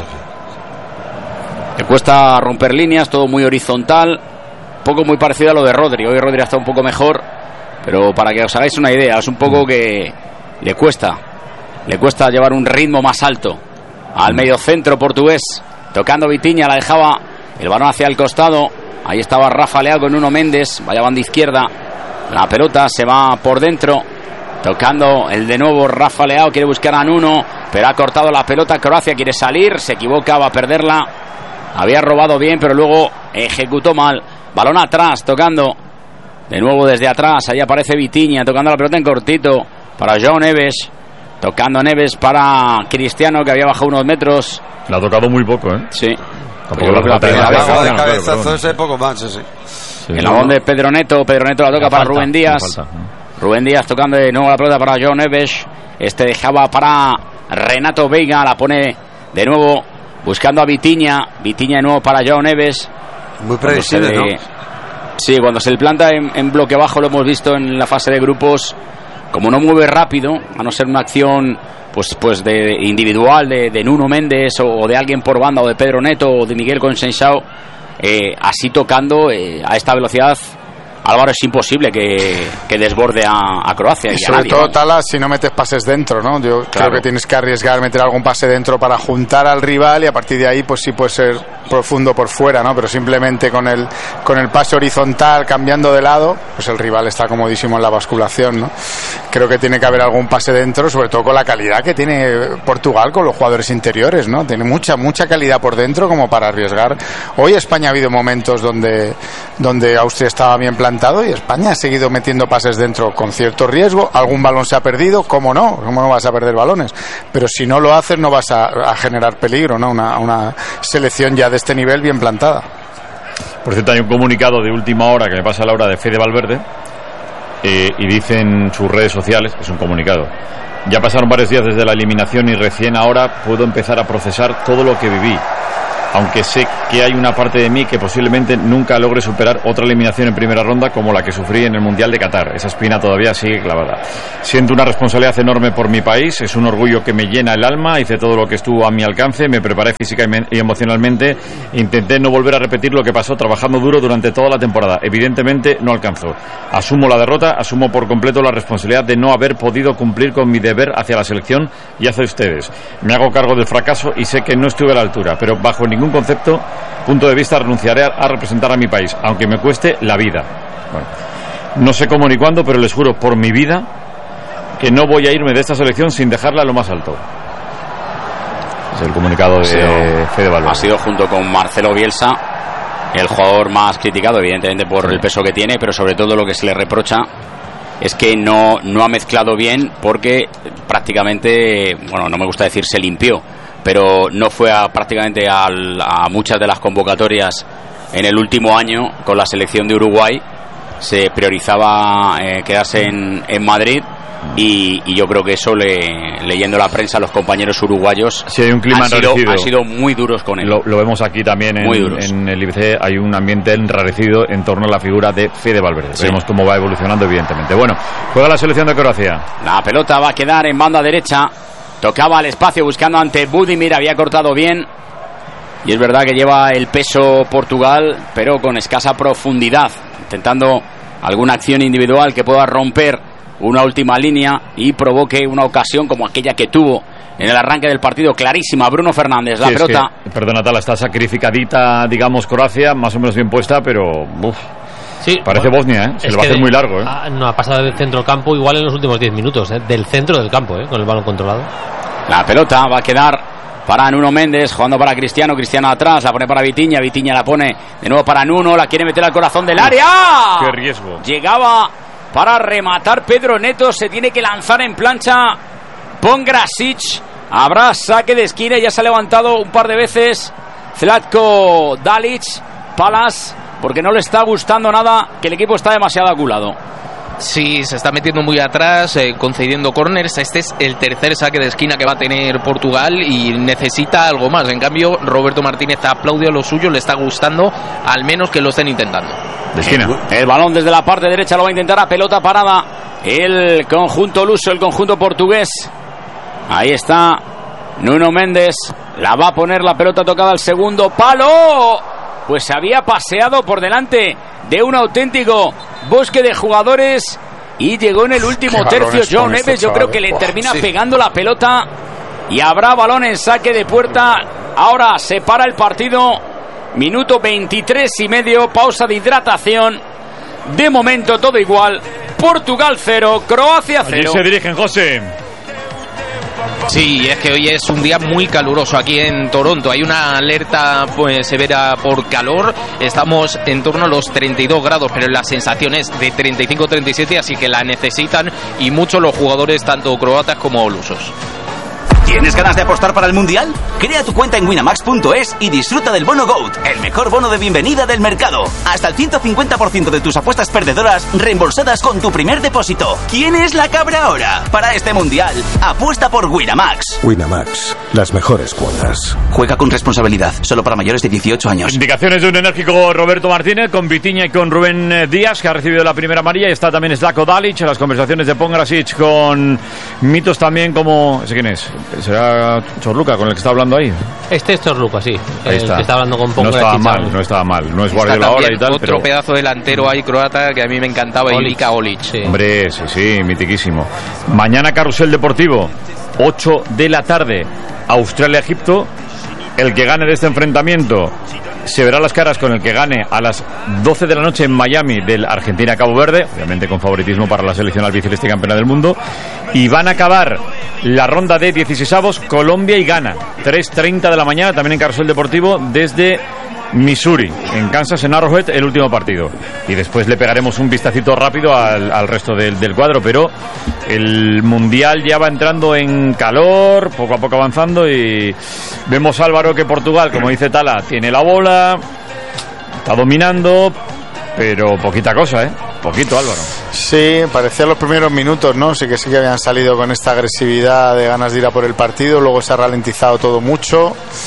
P S G. Le cuesta romper líneas, todo muy horizontal, poco muy parecido a lo de Rodri. Hoy Rodri está un poco mejor, pero para que os hagáis una idea, es un poco que le cuesta, le cuesta llevar un ritmo más alto al mediocentro portugués. Tocando Vitinha, la dejaba el balón hacia el costado. Ahí estaba Rafa Leao con Nuno Méndez, vaya banda izquierda. La pelota se va por dentro, tocando el de nuevo Rafa Leao, quiere buscar a Nuno, pero ha cortado la pelota. Croacia quiere salir, se equivoca, va a perderla. Había robado bien, pero luego ejecutó mal. Balón atrás, tocando de nuevo desde atrás. Ahí aparece Vitinha, tocando la pelota en cortito para João Neves. Tocando Neves para Cristiano, que había bajado unos metros. La ha tocado muy poco, ¿eh? Sí. Tampoco la, la primera vez. Cabeza, de cabezazo claro, ese poco más, sí, sí. Sí, el balón de Pedro Neto. Pedro Neto la toca la para falta, Rubén Díaz. Rubén Díaz tocando de nuevo la pelota para João Neves. Este dejaba para Renato Veiga. La pone de nuevo buscando a Vitinha. Vitinha de nuevo para João Neves. Muy previsible, ¿no? Sí, cuando se le planta en, en bloque bajo, lo hemos visto en la fase de grupos, como no mueve rápido, a no ser una acción pues pues de individual de, de Nuno Méndez o, o de alguien por banda, o de Pedro Neto o de Miguel Conceição, eh, así tocando eh, a esta velocidad, Álvaro, es imposible que, que desborde a, a Croacia. Y, y sobre a nadie, todo, ¿no? Tala, si no metes pases dentro, ¿no? Yo claro. creo que tienes que arriesgar, meter algún pase dentro para juntar al rival, y a partir de ahí, pues sí puede ser profundo por fuera, ¿no? Pero simplemente con el con el pase horizontal, cambiando de lado, pues el rival está comodísimo en la basculación, ¿no? Creo que tiene que haber algún pase dentro, sobre todo con la calidad que tiene Portugal con los jugadores interiores, ¿no? Tiene mucha mucha calidad por dentro como para arriesgar. Hoy España ha habido momentos donde donde Austria estaba bien plantado y España ha seguido metiendo pases dentro con cierto riesgo. Algún balón se ha perdido, ¿cómo no? ¿Cómo no vas a perder balones? Pero si no lo haces no vas a, a generar peligro, ¿no? Una, una selección ya de este nivel bien plantada. Por cierto, hay un comunicado de última hora que me pasa a la hora de Fede Valverde, eh, y dicen en sus redes sociales, es un comunicado: ya pasaron varios días desde la eliminación y recién ahora puedo empezar a procesar todo lo que viví. aunque sé que hay una parte de mí que posiblemente nunca logre superar otra eliminación en primera ronda como la que sufrí en el Mundial de Qatar. Esa espina todavía sigue clavada. Siento una responsabilidad enorme por mi país, es un orgullo que me llena el alma, hice todo lo que estuvo a mi alcance, me preparé física y emocionalmente, intenté no volver a repetir lo que pasó trabajando duro durante toda la temporada. Evidentemente no alcanzó. Asumo la derrota, asumo por completo la responsabilidad de no haber podido cumplir con mi deber hacia la selección y hacia ustedes. Me hago cargo del fracaso y sé que no estuve a la altura, pero bajo ningún concepto, punto de vista, renunciaré a, a representar a mi país, aunque me cueste la vida. Bueno, no sé cómo ni cuándo, pero les juro por mi vida que no voy a irme de esta selección sin dejarla a lo más alto. Es el comunicado de sido, Fede Valverde. Ha sido, junto con Marcelo Bielsa, el jugador más criticado, evidentemente por sí. el peso que tiene, pero sobre todo lo que se le reprocha es que no, no ha mezclado bien, porque prácticamente, bueno, no me gusta decir se limpió, pero no fue a, prácticamente a, a muchas de las convocatorias en el último año con la selección de Uruguay. Se priorizaba eh, quedarse en, en Madrid. Y, y yo creo que eso, le, leyendo la prensa, los compañeros uruguayos sí, hay un clima han, sido, han sido muy duros con él. Lo, lo vemos aquí también en, en el I B C. Hay un ambiente enrarecido en torno a la figura de Fede Valverde. Sí. Vemos cómo va evolucionando, evidentemente. Bueno, juega la selección de Croacia. La pelota va a quedar en banda derecha. Tocaba al espacio buscando ante Budimir, había cortado bien. Y es verdad que lleva el peso Portugal, pero con escasa profundidad, intentando alguna acción individual que pueda romper una última línea y provoque una ocasión como aquella que tuvo en el arranque del partido, clarísima. Bruno Fernández, la sí, pelota. Es que, perdona, Tala, está sacrificadita, digamos, Croacia, más o menos bien puesta, pero uf, sí, parece bueno, Bosnia, ¿eh? Se le va a hacer de, muy largo, ¿eh? Ah, no, ha pasado del centro del campo igual en los últimos diez minutos, ¿eh? Del centro del campo, ¿eh? Con el balón controlado. La pelota va a quedar para Nuno Méndez, jugando para Cristiano, Cristiano atrás, la pone para Vitinha, Vitinha la pone de nuevo para Nuno, la quiere meter al corazón del área. ¡Qué riesgo! Llegaba para rematar Pedro Neto, se tiene que lanzar en plancha Pongrasic. Habrá saque de esquina, ya se ha levantado un par de veces Zlatko Dalic, Palas, porque no le está gustando nada, que el equipo está demasiado aculado. Sí, se está metiendo muy atrás, eh, concediendo córners. Este es el tercer saque de esquina que va a tener Portugal y necesita algo más. En cambio, Roberto Martínez aplaude a lo suyo, le está gustando, al menos que lo estén intentando. De esquina. El, el balón desde la parte derecha lo va a intentar a pelota parada el conjunto luso, el conjunto portugués. Ahí está Nuno Méndez, la va a poner, la pelota tocada al segundo palo. Pues se había paseado por delante de un auténtico bosque de jugadores y llegó en el último tercio João Neves. Yo creo que le termina sí. pegando la pelota y habrá balón en saque de puerta. Ahora se para el partido, minuto veintitrés y medio, pausa de hidratación. De momento todo igual, Portugal cero, Croacia cero. Allí se dirigen, José. Sí, es que hoy es un día muy caluroso aquí en Toronto. Hay una alerta pues, severa por calor. Estamos en torno a los treinta y dos grados, pero la sensación es de treinta y cinco a treinta y siete, así que la necesitan y mucho los jugadores, tanto croatas como lusos. ¿Tienes ganas de apostar para el Mundial? Crea tu cuenta en winamax punto es y disfruta del bono GOAT, el mejor bono de bienvenida del mercado. Hasta el ciento cincuenta por ciento de tus apuestas perdedoras reembolsadas con tu primer depósito. ¿Quién es la cabra ahora? Para este Mundial, apuesta por Winamax. Winamax, las mejores cuotas. Juega con responsabilidad, solo para mayores de dieciocho años. Indicaciones de un enérgico Roberto Martínez con Vitinha y con Rubén Díaz, que ha recibido la primera amarilla, y está también Zlatko Dalic. Las conversaciones de Pongrasic con mitos también como... ¿Ese quién es? ¿Será Chorluca con el que está hablando ahí? Este es Chorluca, sí. Ahí está. El que está hablando con Pongrasic. No estaba mal, no estaba mal. No es Guardiola ahora y tal, otro pero... pedazo delantero ahí croata que a mí me encantaba, Ivica Olic. Sí. Hombre, sí, sí, mitiquísimo. Mañana Carrusel Deportivo, ocho de la tarde, Australia-Egipto. El que gane de este enfrentamiento se verá las caras con el que gane a las doce de la noche en Miami del Argentina-Cabo Verde, obviamente con favoritismo para la selección albiceleste campeona del mundo. Y van a acabar la ronda de dieciseisavos Colombia y Ghana, tres treinta de la mañana, también en Carrusel Deportivo, desde Missouri, en Kansas, en Arrowhead, el último partido. Y después le pegaremos un vistacito rápido al, al resto del, del cuadro, pero el Mundial ya va entrando en calor, poco a poco avanzando, y vemos, Álvaro, que Portugal, como dice Tala, tiene la bola, está dominando, pero poquita cosa, ¿eh? Poquito, Álvaro. Sí, parecía los primeros minutos, ¿no? Sí que sí que habían salido con esta agresividad de ganas de ir a por el partido, luego se ha ralentizado todo mucho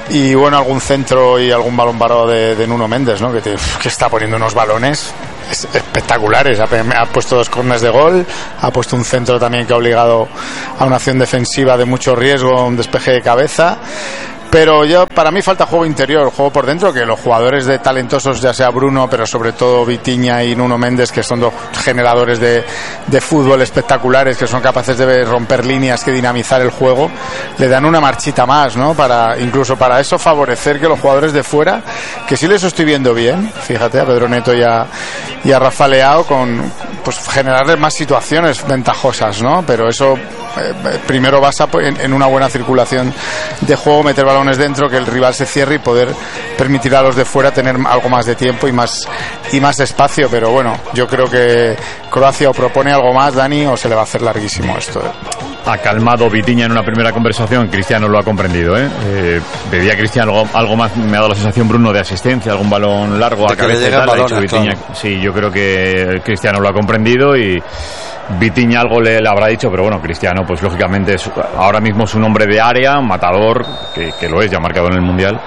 y bueno, algún centro y algún balón parado de, de Nuno Méndez, ¿no? que, te, que está poniendo unos balones espectaculares. Ha, ha puesto dos corners de gol, ha puesto un centro también que ha obligado a una acción defensiva de mucho riesgo, un despeje de cabeza. Pero yo, para mí falta juego interior, juego por dentro, que los jugadores de talentosos, ya sea Bruno, pero sobre todo Vitinha y Nuno Méndez, que son dos generadores de, de fútbol espectaculares, que son capaces de romper líneas, que dinamizar el juego, le dan una marchita más, ¿no? Para, incluso para eso favorecer que los jugadores de fuera, que sí les estoy viendo bien, fíjate, a Pedro Neto y a, y a Rafa Leao, con, pues generarles más situaciones ventajosas, ¿no? Pero eso eh, primero basa en, en una buena circulación de juego, meter balones dentro, que el rival se cierre y poder permitir a los de fuera tener algo más de tiempo y más y más espacio. Pero bueno, yo creo que Croacia o propone algo más, Dani, o se le va a hacer larguísimo esto. Ha calmado Vitinha en una primera conversación, Cristiano lo ha comprendido, ¿eh? Eh, pedía Cristiano algo, algo más, me ha dado la sensación, Bruno, de asistencia, algún balón largo a cabeza y tal, balones, ha dicho Vitinha, claro. Sí, yo creo que Cristiano lo ha comprendido y Vitinha algo le, le habrá dicho, pero bueno, Cristiano, pues lógicamente es ahora mismo es un hombre de área, matador, que, que lo es, ya ha marcado en el Mundial,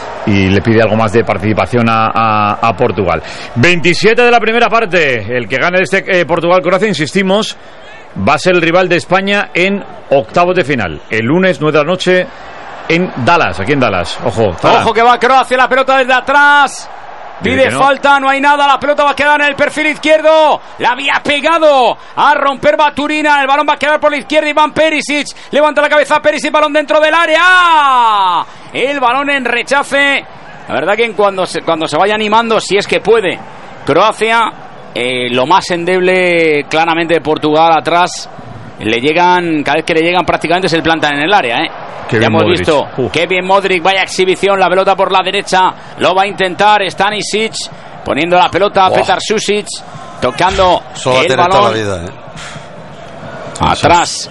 y le pide algo más de participación a, a, a Portugal. veintisiete de la primera parte, el que gane este eh, Portugal-Croacia, insistimos, va a ser el rival de España en octavos de final, el lunes nueve de la noche en Dallas, aquí en Dallas. Ojo, Zara. Ojo que va Croacia, la pelota desde atrás. Pide no. falta, no hay nada, la pelota va a quedar en el perfil izquierdo. La había pegado a romper Baturina, el balón va a quedar por la izquierda. Iván Perisic, levanta la cabeza Perisic, balón dentro del área. El balón en rechace. La verdad que cuando se, cuando se vaya animando, si es que puede, Croacia, eh, lo más endeble claramente de Portugal atrás. Le llegan, cada vez que le llegan prácticamente se le plantan en el área, ¿eh? Qué ya hemos Modric. visto, Uf. qué bien Modric, vaya exhibición, la pelota por la derecha, lo va a intentar Stanisic, poniendo la pelota a wow. Petar Susic, tocando Solo el va a tener balón toda la vida, ¿eh? atrás,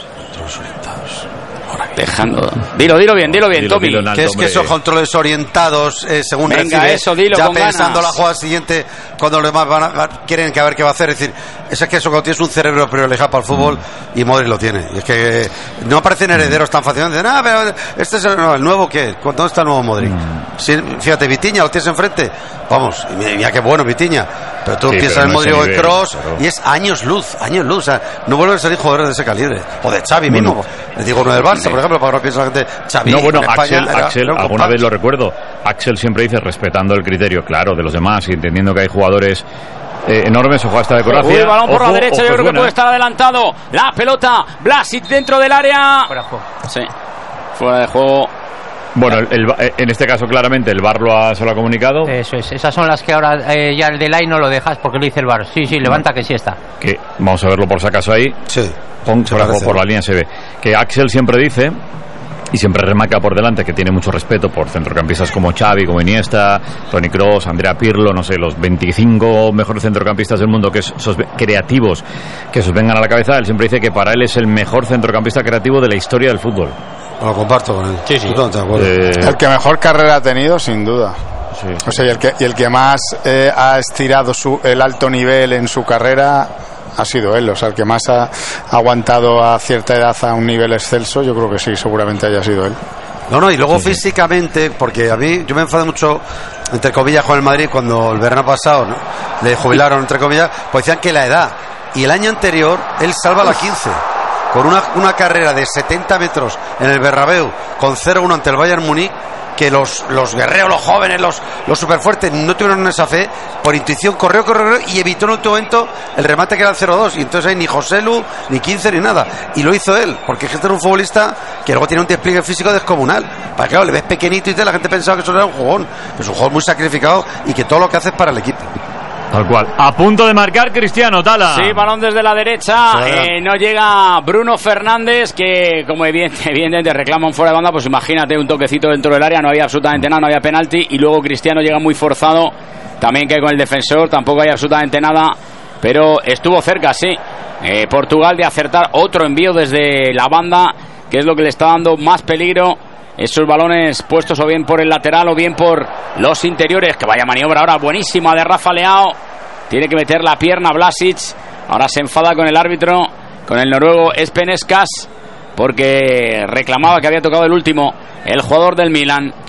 dejando, dilo, dilo bien, dilo bien, dilo, Tommy. dilo en alto, Que es que hombre. esos controles orientados, eh, según Venga, recibe, eso, dilo ya con pensando ganas. la jugada siguiente, cuando los demás van a, quieren que a ver qué va a hacer. Es decir, eso es que eso cuando tienes un cerebro privilegiado para el fútbol, mm. y Modric lo tiene. Y es que no aparecen herederos tan fácilmente. No, pero este es el, no, el nuevo, ¿qué? ¿Dónde está el nuevo Modric? Mm. Sí, fíjate, Vitinha, lo tienes enfrente. Vamos, mira qué bueno Vitinha. Pero tú sí, piensas pero en no Modric o en Kroos, claro. y es años luz, años luz. O sea, no vuelven a salir jugadores de ese calibre. O de Xavi Bueno. mismo. Les digo uno del Barça, por ejemplo, para que no piense la gente. Xavi, No, bueno, en España Axel, era- Axel era un alguna compás. vez lo recuerdo, Axel siempre dice, respetando el criterio, claro, de los demás y entendiendo que hay jugadores eh, enormes, ojo a esta de Croacia. Uy, balón por Ojo, la derecha, ojo, yo es creo que buena, puede ¿eh? estar adelantado. La pelota, Vlasic dentro del área. Fuera de juego. Sí, fuera de juego. Bueno, el, el- en este caso claramente el V A R lo ha, se lo ha comunicado, Eso es, esas son las que ahora eh, ya el delay no lo dejas porque lo dice el V A R. Sí, sí, levanta que sí está. que vamos a verlo por si acaso ahí, Sí. Pon- Se por, parece, por ¿no? la línea se ve, que Axel siempre dice y siempre remarca por delante que tiene mucho respeto por centrocampistas como Xavi, como Iniesta, Toni Kroos, Andrea Pirlo, no sé, los veinticinco mejores centrocampistas del mundo, que es, esos creativos que se os vengan a la cabeza. Él siempre dice que para él es el mejor centrocampista creativo de la historia del fútbol. Lo comparto con él. Sí, sí. Totalmente de acuerdo. Eh, El que mejor carrera ha tenido, sin duda. sí. O sea, y el que, y el que más eh, ha estirado su, el alto nivel en su carrera ha sido él. O sea, el que más ha aguantado a cierta edad a un nivel excelso, yo creo que sí, seguramente haya sido él. No, no, y luego físicamente, porque a mí, yo me enfadé mucho, entre comillas, con el Madrid cuando el verano pasado, ¿no?, le jubilaron, entre comillas, pues decían que la edad. Y el año anterior, él salva la quince. Con una, una carrera de setenta metros en el Bernabéu, con cero uno ante el Bayern Múnich, que los, los guerreros, los jóvenes, los, los superfuertes no tuvieron esa fe, por intuición corrió, corrió, corrió y evitó en el último momento el remate que era el cero dos, y entonces ahí ni Joselu, ni quince, ni nada, y lo hizo él, porque este era un futbolista que luego tiene un despliegue físico descomunal, para que claro, le ves pequeñito y tal, la gente pensaba que eso era un jugón, pero es un jugador muy sacrificado y que todo lo que hace es para el equipo. Tal cual. A punto de marcar Cristiano, Tala. Sí, balón desde la derecha. Eh, no llega Bruno Fernández, que como evidente- evidentemente reclama un fuera de banda, pues imagínate un toquecito dentro del área, no había absolutamente nada, no había penalti, y luego Cristiano llega muy forzado, también cae con el defensor, tampoco hay absolutamente nada, pero estuvo cerca, sí. Eh, Portugal de acertar otro envío desde la banda, que es lo que le está dando más peligro. Esos balones puestos o bien por el lateral o bien por los interiores. Que vaya maniobra ahora buenísima de Rafa Leao. Tiene que meter la pierna Vlasic. Ahora se enfada con el árbitro, con el noruego Espeneskas, porque reclamaba que había tocado el último, el jugador del Milan.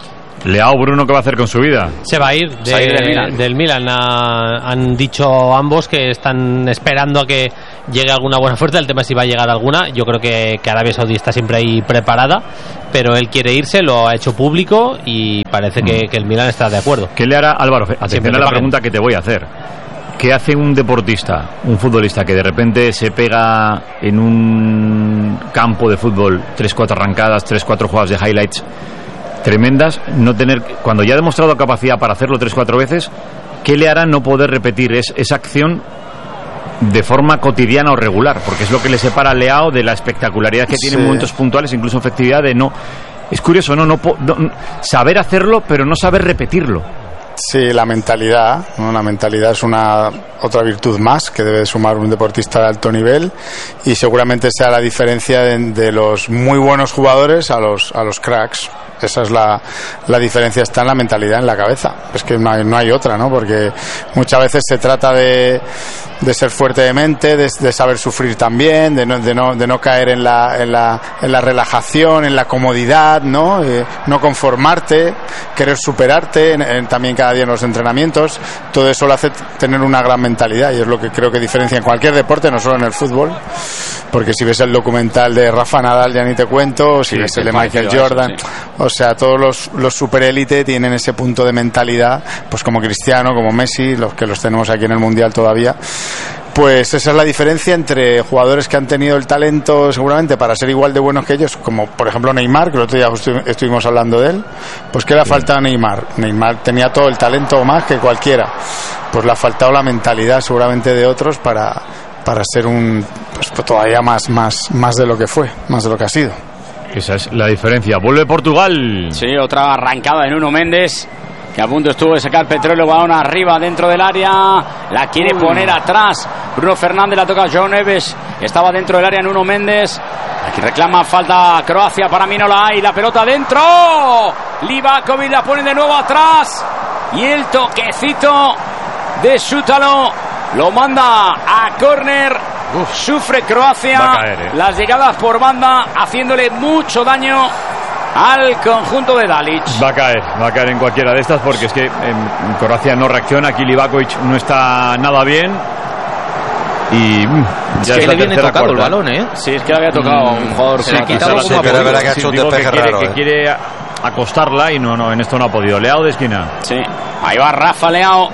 Leao, Bruno, ¿qué va a hacer con su vida? Se va a ir, de, Se va a ir del Milan. del Milan. Ha- han dicho ambos que están esperando a que llegue alguna buena oferta. El tema es si va a llegar alguna. Yo creo que, que Arabia Saudí está siempre ahí preparada, pero él quiere irse, lo ha hecho público y parece que, que el Milan está de acuerdo. ¿Qué le hará Álvaro? Atención Siempre a la le paguen. pregunta que te voy a hacer. ¿Qué hace un deportista, un futbolista que de repente se pega en un campo de fútbol tres, cuatro arrancadas, tres, cuatro jugadas de highlights tremendas, no tener, cuando ya ha demostrado capacidad para hacerlo tres, cuatro veces, ¿qué le hará no poder repetir es, esa acción de forma cotidiana o regular? Porque es lo que le separa a Leao de la espectacularidad que tiene en Sí. momentos puntuales, incluso efectividad de no. Es curioso, ¿no? No, po- no- saber hacerlo, pero no saber repetirlo. Sí, la mentalidad, ¿no? La mentalidad es una otra virtud más que debe sumar un deportista de alto nivel y seguramente sea la diferencia de, de los muy buenos jugadores a los a los cracks. Esa es la, la diferencia, está en la mentalidad, en la cabeza. Es que no hay, no hay otra, ¿no? Porque muchas veces se trata de, de ser fuerte de mente, de, de saber sufrir también, de no, de no, de no caer en la, en, la, en la relajación, en la comodidad, ¿no? Eh, no conformarte, querer superarte en, en, también cada día en los entrenamientos. Todo eso lo hace t- tener una gran mentalidad y es lo que creo que diferencia en cualquier deporte, no solo en el fútbol. Porque si ves el documental de Rafa Nadal ya ni te cuento, o si Sí, ves sí, el de es Michael parecido a eso, Jordan, sí. o sea, todos los, los superélite tienen ese punto de mentalidad, pues como Cristiano, como Messi, los que los tenemos aquí en el Mundial todavía. Pues esa es la diferencia entre jugadores que han tenido el talento seguramente para ser igual de buenos que ellos, como por ejemplo Neymar, que el otro día estu- estuvimos hablando de él. Pues ¿qué le ha faltado a Neymar? Neymar tenía todo el talento más que cualquiera. Pues le ha faltado la mentalidad seguramente de otros para, para ser un pues, todavía más, más, más de lo que fue, más de lo que ha sido. Esa es la diferencia. Vuelve Portugal. Sí, otra arrancada de Nuno Méndez, que a punto estuvo de sacar Petróleo, balón arriba dentro del área, la quiere poner atrás Bruno Fernández, la toca João Neves, estaba dentro del área Nuno Méndez, aquí reclama falta Croacia, para mí no la hay, la pelota dentro, Livakovic la pone de nuevo atrás y el toquecito de Sútalo lo manda a córner. Sufre Croacia, Va a caer, eh. las llegadas por banda haciéndole mucho daño al conjunto de Dalic. Va a caer, va a caer en cualquiera de estas porque es que en Croacia no reacciona, aquí Livakovic no está nada bien y mm, Es ya que es le la viene tercera, tocado el cuarta. balón, ¿eh? Sí, es que le había tocado Mm, un jugador se con le ha la quitado quizás como sí, a pero Pedro. verá que ha hecho Sí, un digo que despeje quiere, raro, que eh. quiere acostarla y no, no, en esto no ha podido. Leao de esquina. Sí, ahí va Rafa Leao,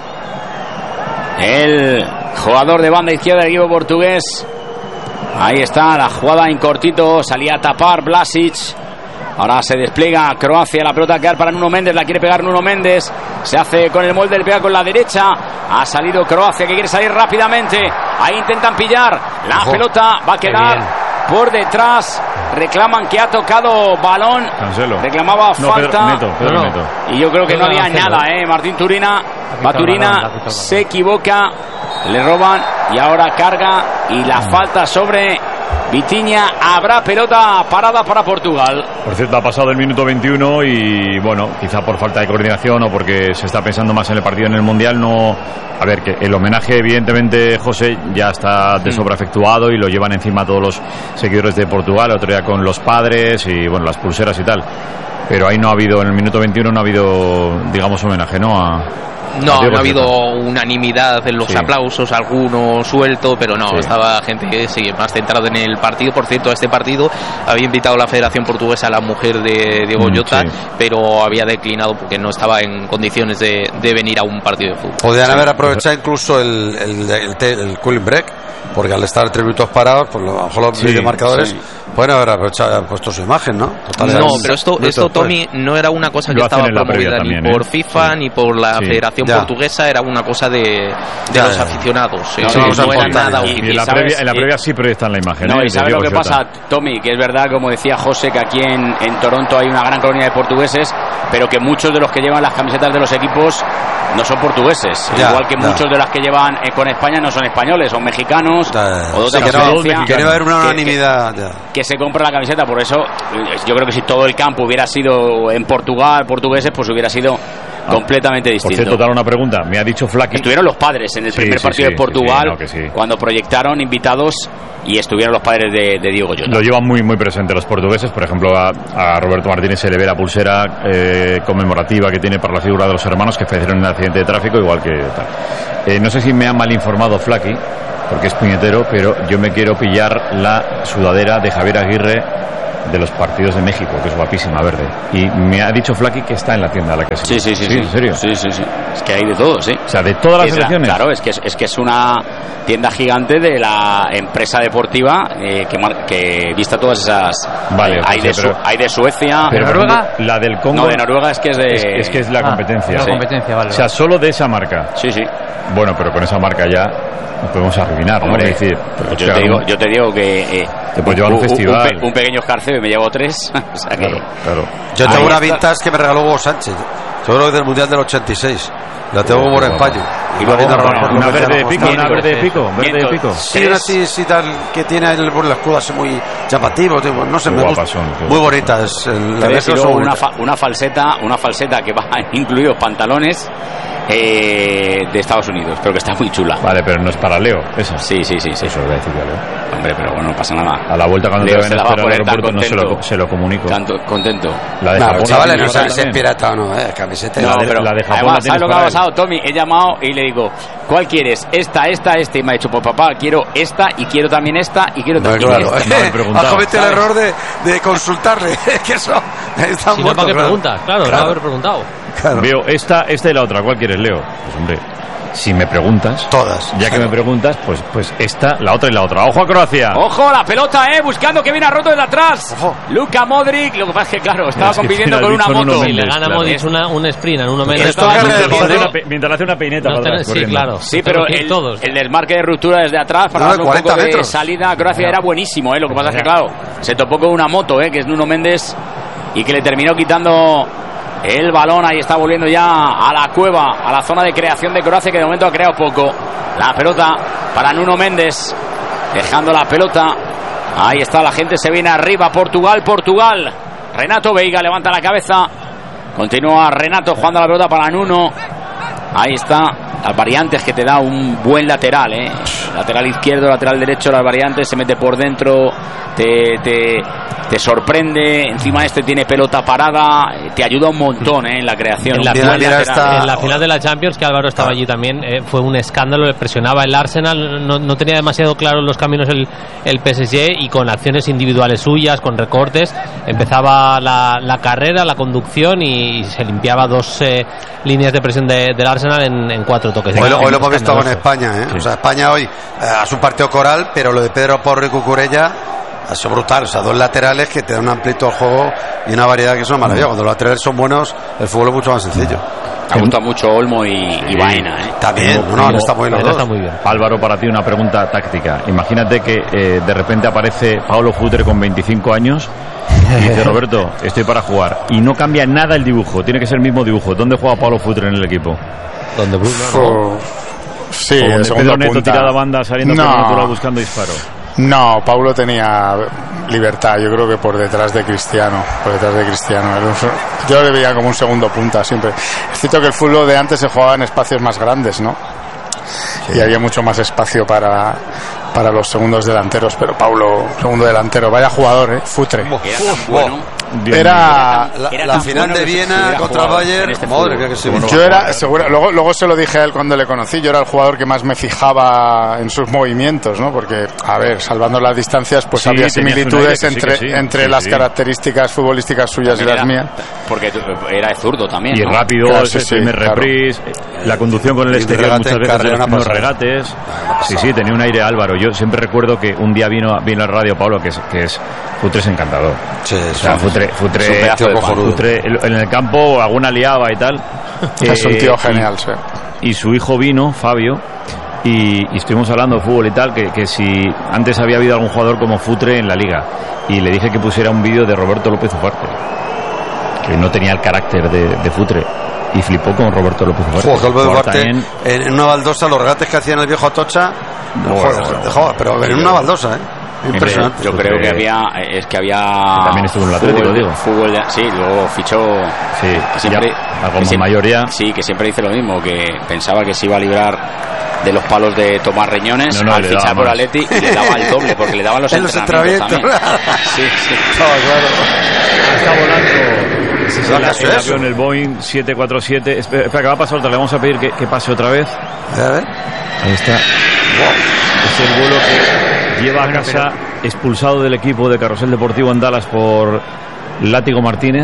el jugador de banda izquierda del equipo portugués. Ahí está la jugada en cortito, salía a tapar Vlasic. Ahora se despliega Croacia, la pelota a quedar para Nuno Méndez, la quiere pegar Nuno Méndez, se hace con el molde, le pega con la derecha, ha salido Croacia que quiere salir rápidamente, ahí intentan pillar, la Ojo. pelota va a Qué quedar bien. por detrás, reclaman que ha tocado balón, Cancelo. reclamaba No, Pedro falta, Neto, Pedro No, no. Neto. y yo creo que no Pedro había Cancelo. nada, eh. Martín Turina, quitado va el balón, le Turina, ha quitado el balón. se equivoca, le roban y ahora carga y la Mm. falta sobre Vitinha, habrá pelota parada para Portugal. Por cierto, ha pasado el minuto veintiuno y bueno, quizá por falta de coordinación o porque se está pensando más en el partido en el Mundial, no... A ver, que el homenaje evidentemente, José, ya está de sobra efectuado y lo llevan encima todos los seguidores de Portugal, otro día con los padres y bueno, las pulseras y tal. Pero ahí no ha habido, en el minuto veintiuno no ha habido, digamos, homenaje, ¿no? A, No, a no Diego ha habido Jota. unanimidad en los Sí. aplausos, alguno suelto, pero no, Sí. estaba gente que sigue más centrada en el partido. Por cierto, a este partido había invitado la Federación Portuguesa a la mujer de Diego Mm, Jota, sí. pero había declinado porque no estaba en condiciones de, de venir a un partido de fútbol. Podrían Sí. haber aprovechado incluso el, el, el, el, el cooling break, porque al estar tres minutos parados, pues a lo mejor los Sí, videomarcadores sí. pueden haber aprovechado, haber puesto su imagen, ¿no? Total, No, es- pero esto, minutos esto después. Tommy, no era una cosa que Lo hacen estaba en la previa promovida ni también, por ¿eh? FIFA Sí. ni por la Sí. Federación Ya. Portuguesa, era una cosa de, de Ya, los ya. aficionados. Sí, Eso sí, no vamos a era contar nada ya. Y oficial. en la, ¿sabes? previa, en la Y- previa sí proyectan la imagen. No, ¿eh? y de sabes lo Diego que Jota. pasa, Tommy, que es verdad, como decía José, que aquí en, en Toronto hay una gran colonia de portugueses, pero que muchos de los que llevan las camisetas de los equipos no son portugueses, Ya, igual que ya. muchos de las que llevan eh, con España no son españoles, son mexicanos Ya, o de sí, otra que, no, procedencia, que no va a haber una que- unanimidad. ya. que se compra la camiseta. Por eso eh, yo creo que si todo el campo hubiera sido en Portugal, portugueses, pues hubiera sido completamente distinto. Por cierto, dar una pregunta. Me ha dicho Flaky. Estuvieron los padres en el Sí, primer sí, partido sí, de Portugal, sí, sí, no, que sí. cuando proyectaron invitados y estuvieron los padres de, de Diego Jota. Lo llevan muy muy presente los portugueses. Por ejemplo, a, a Roberto Martínez se le ve la pulsera eh, conmemorativa que tiene para la figura de los hermanos que fallecieron en un accidente de tráfico, igual que tal. Eh, no sé si me ha mal informado Flaky, porque es puñetero, pero yo me quiero pillar la sudadera de Javier Aguirre de los partidos de México, que es guapísima, verde. Y me ha dicho Flaky que está en la tienda a la que se Sí, sí, sí, sí. ¿En serio? Sí, sí, sí. Es que hay de todo, sí. O sea, de todas las Es la- selecciones. Claro, es que es, es que es una tienda gigante de la empresa deportiva eh, que, mar- que vista todas esas. Vale, eh, hay, pues de sí, pero- Su- hay de Suecia. Pero, por ejemplo, la del Congo. No, de Noruega es que es de. Es, es que es la Ah, competencia. la Sí. competencia, vale, O sea, vale. solo de esa marca. Sí, sí. Bueno, pero con esa marca ya nos podemos arruinar, ¿no? Hombre, Es decir, pues o yo, sea, te digo, un- yo te digo que. Eh, Te puedes llevar a un festival. pe- un pequeño escarceo y me llevo tres. O sea que. Claro. Yo Ahí tengo una está. vintage que me regaló Hugo Sánchez. Yo creo que del Mundial del ochenta y seis. La tengo como en España. Y luego, Una bueno, una verde de pico, una verde de pico, verde de Miento. pico. Sí, una así, sí, tal, que tiene ahí el, el escudo así muy llamativo. Tipo, no sé, Qué me guapas gusta. son, qué Muy guapas. bonitas. El, la Tres y de luego una, fa- una falseta, una falseta que va incluidos pantalones eh, de Estados Unidos, pero que está muy chula. Vale, pero no es para Leo, esa. Sí, sí, sí, sí. Eso lo voy a decir ya, Leo. Hombre, pero bueno, no pasa nada. A la vuelta cuando Leo te se vayan la a va a esperar al poner tan aeropuerto no se lo, contento. se lo comunico. Tanto contento. La de No, Japón. chavales, la no de sabéis si es Japón pirata o no, eh, camiseta. La No, de- pero la de Japón la además, tienes ¿sabes lo que para ha él. pasado, Tommy? He llamado y le digo, ¿cuál quieres? Esta, esta, esta. Y me ha dicho, pues papá, quiero esta y quiero también esta y quiero No, también claro, esta. eh, has cometido el error de, de consultarle. que eso está Si no, muerto, ¿para qué claro. preguntas? Claro, no haber preguntado. Veo esta, esta y la otra. ¿Cuál quieres, Leo? Pues hombre, si me preguntas, todas. Ya que me preguntas, pues, pues esta, la otra y la otra. ¡Ojo a Croacia! Ojo, la pelota, eh, buscando que viene a roto desde atrás. Luka Modric, lo que pasa es que, claro, estaba Es que compitiendo tiene con al una bicho en moto. uno Si le Mendes, gana claro. Modric una, un sprint en uno menos. Esto es Mientras de hace una pe- mientras hace una peineta No para atrás, tenés- sí, corriendo. claro. Sí, pero Tenemos que ir el, todos. el desmarque de ruptura desde atrás para No, darle un cuarenta poco de metros. salida a Croacia era buenísimo, eh. Lo que pasa es que, claro, se topó con una moto, eh, que es Nuno Méndez, y que le terminó quitando el balón. Ahí está volviendo ya a la cueva, a la zona de creación de Croacia, que de momento ha creado poco. La pelota para Nuno Méndez, dejando la pelota. Ahí está, la gente se viene arriba. Portugal, Portugal. Renato Veiga levanta la cabeza. Continúa Renato jugando la pelota para Nuno. Ahí está, las variantes que te da un buen lateral, ¿eh? Lateral izquierdo, lateral derecho, las variantes, se mete por dentro, te, te, te sorprende. Encima este tiene pelota parada, te ayuda un montón, ¿eh? En la creación. En la, Un final, buen lateral. en la final de la Champions, que Álvaro estaba allí también, eh, fue un escándalo, le presionaba el Arsenal, no, no tenía demasiado claro los caminos el, el P S G, y con acciones individuales suyas, con recortes, empezaba la, la carrera, la conducción, y se limpiaba dos eh, líneas de presión de, del Arsenal en, en cuatro toques. Hoy, lo- hoy lo hemos visto con Escandaloso. España, ¿eh? O sea, España hoy eh, es un partido coral, pero lo de Pedro Porro y Cucurella ha sido brutal. O sea, dos laterales que te dan una amplitud al juego y una variedad que es una maravilla. Cuando los laterales son buenos, el fútbol es mucho más sencillo. Me gusta mucho Olmo y, y Baena, ¿eh? También, no, no, está muy bien los dos. Álvaro, para ti una pregunta táctica. Imagínate que eh, de repente aparece Paulo Futre con veinticinco años y dice, Roberto, estoy para jugar. Y no cambia nada el dibujo, tiene que ser el mismo dibujo. ¿Dónde juega Paulo Futre en el equipo? Donde Bruno, Oh, sí, O el donde segundo Pedro Neto punta. tirada banda saliendo por No. natural buscando disparo. No, Paulo tenía libertad, yo creo que por detrás de Cristiano, por detrás de Cristiano. Era un se- Yo le veía como un segundo punta siempre. Es cierto que el fútbol de antes se jugaba en espacios más grandes, ¿no? Y había mucho más espacio para, para los segundos delanteros, pero Paulo, segundo delantero, vaya jugador, ¿eh? Futre. Era tan bueno. Era La, Era la tan final bueno de que se Viena hubiera contra el jugado Bayern, en este madre fútbol. mía que sí. Yo era seguro, luego, luego se lo dije a él cuando le conocí, yo era el jugador que más me fijaba en sus movimientos, ¿no? Porque, a ver, salvando las distancias, pues Sí, había tenías un aire similitudes que sí, entre, que sí. entre Sí, las sí. características futbolísticas suyas y También las era- mías. Porque tú- era de zurdo también, Y ¿no? rápido, Claro, ese sí, sí, primer claro. reprise, la conducción con el Y exterior regate muchas en veces carrera, en una unos pasada. regates. Sí, sí, tenía un aire Álvaro. Yo siempre recuerdo que un día vino, vino a la radio Pablo, que es, que es Futre es encantador. Sí, O sea, es Futre, un Futre, pedazo de pan. Futre en el campo alguna liaba y tal. Es un Eh, tío y- genial, sí. Y su hijo vino, Fabio, y, y estuvimos hablando de fútbol y tal, que, que si antes había habido algún jugador como Futre en la liga. Y le dije que pusiera un vídeo de Roberto López Ufarte, que no tenía el carácter de, de Futre. Y flipó con Roberto López Ufarte. Joder, López Jugar Ufarte, también- en, en una baldosa, los regates que hacían el viejo Atocha, Bueno, joder, bueno. joder, pero en una baldosa, ¿eh? Impresionante. Yo creo que había, es que había. También estuvo en el Atlético, fútbol, digo. Fútbol, sí, luego fichó. Sí, que siempre, ya, algo que siempre, mayor ya. Sí, que siempre dice lo mismo, que pensaba que se iba a librar de los palos de Tomás Reñones, no, no, al fichar por Atleti, y le daba el doble, porque le daban los, los entrenamientos, entrenamientos también. Sí, sí. No, Está volando. Sí, el, sí, el eso. avión, el Boeing siete cuatro siete. Espera, espera, que va a pasar otra. Le vamos a pedir que, que pase otra vez. A ver. Ahí está. Es el vuelo que lleva a casa expulsado del equipo de Carrusel Deportivo en Dallas por Látigo Martínez.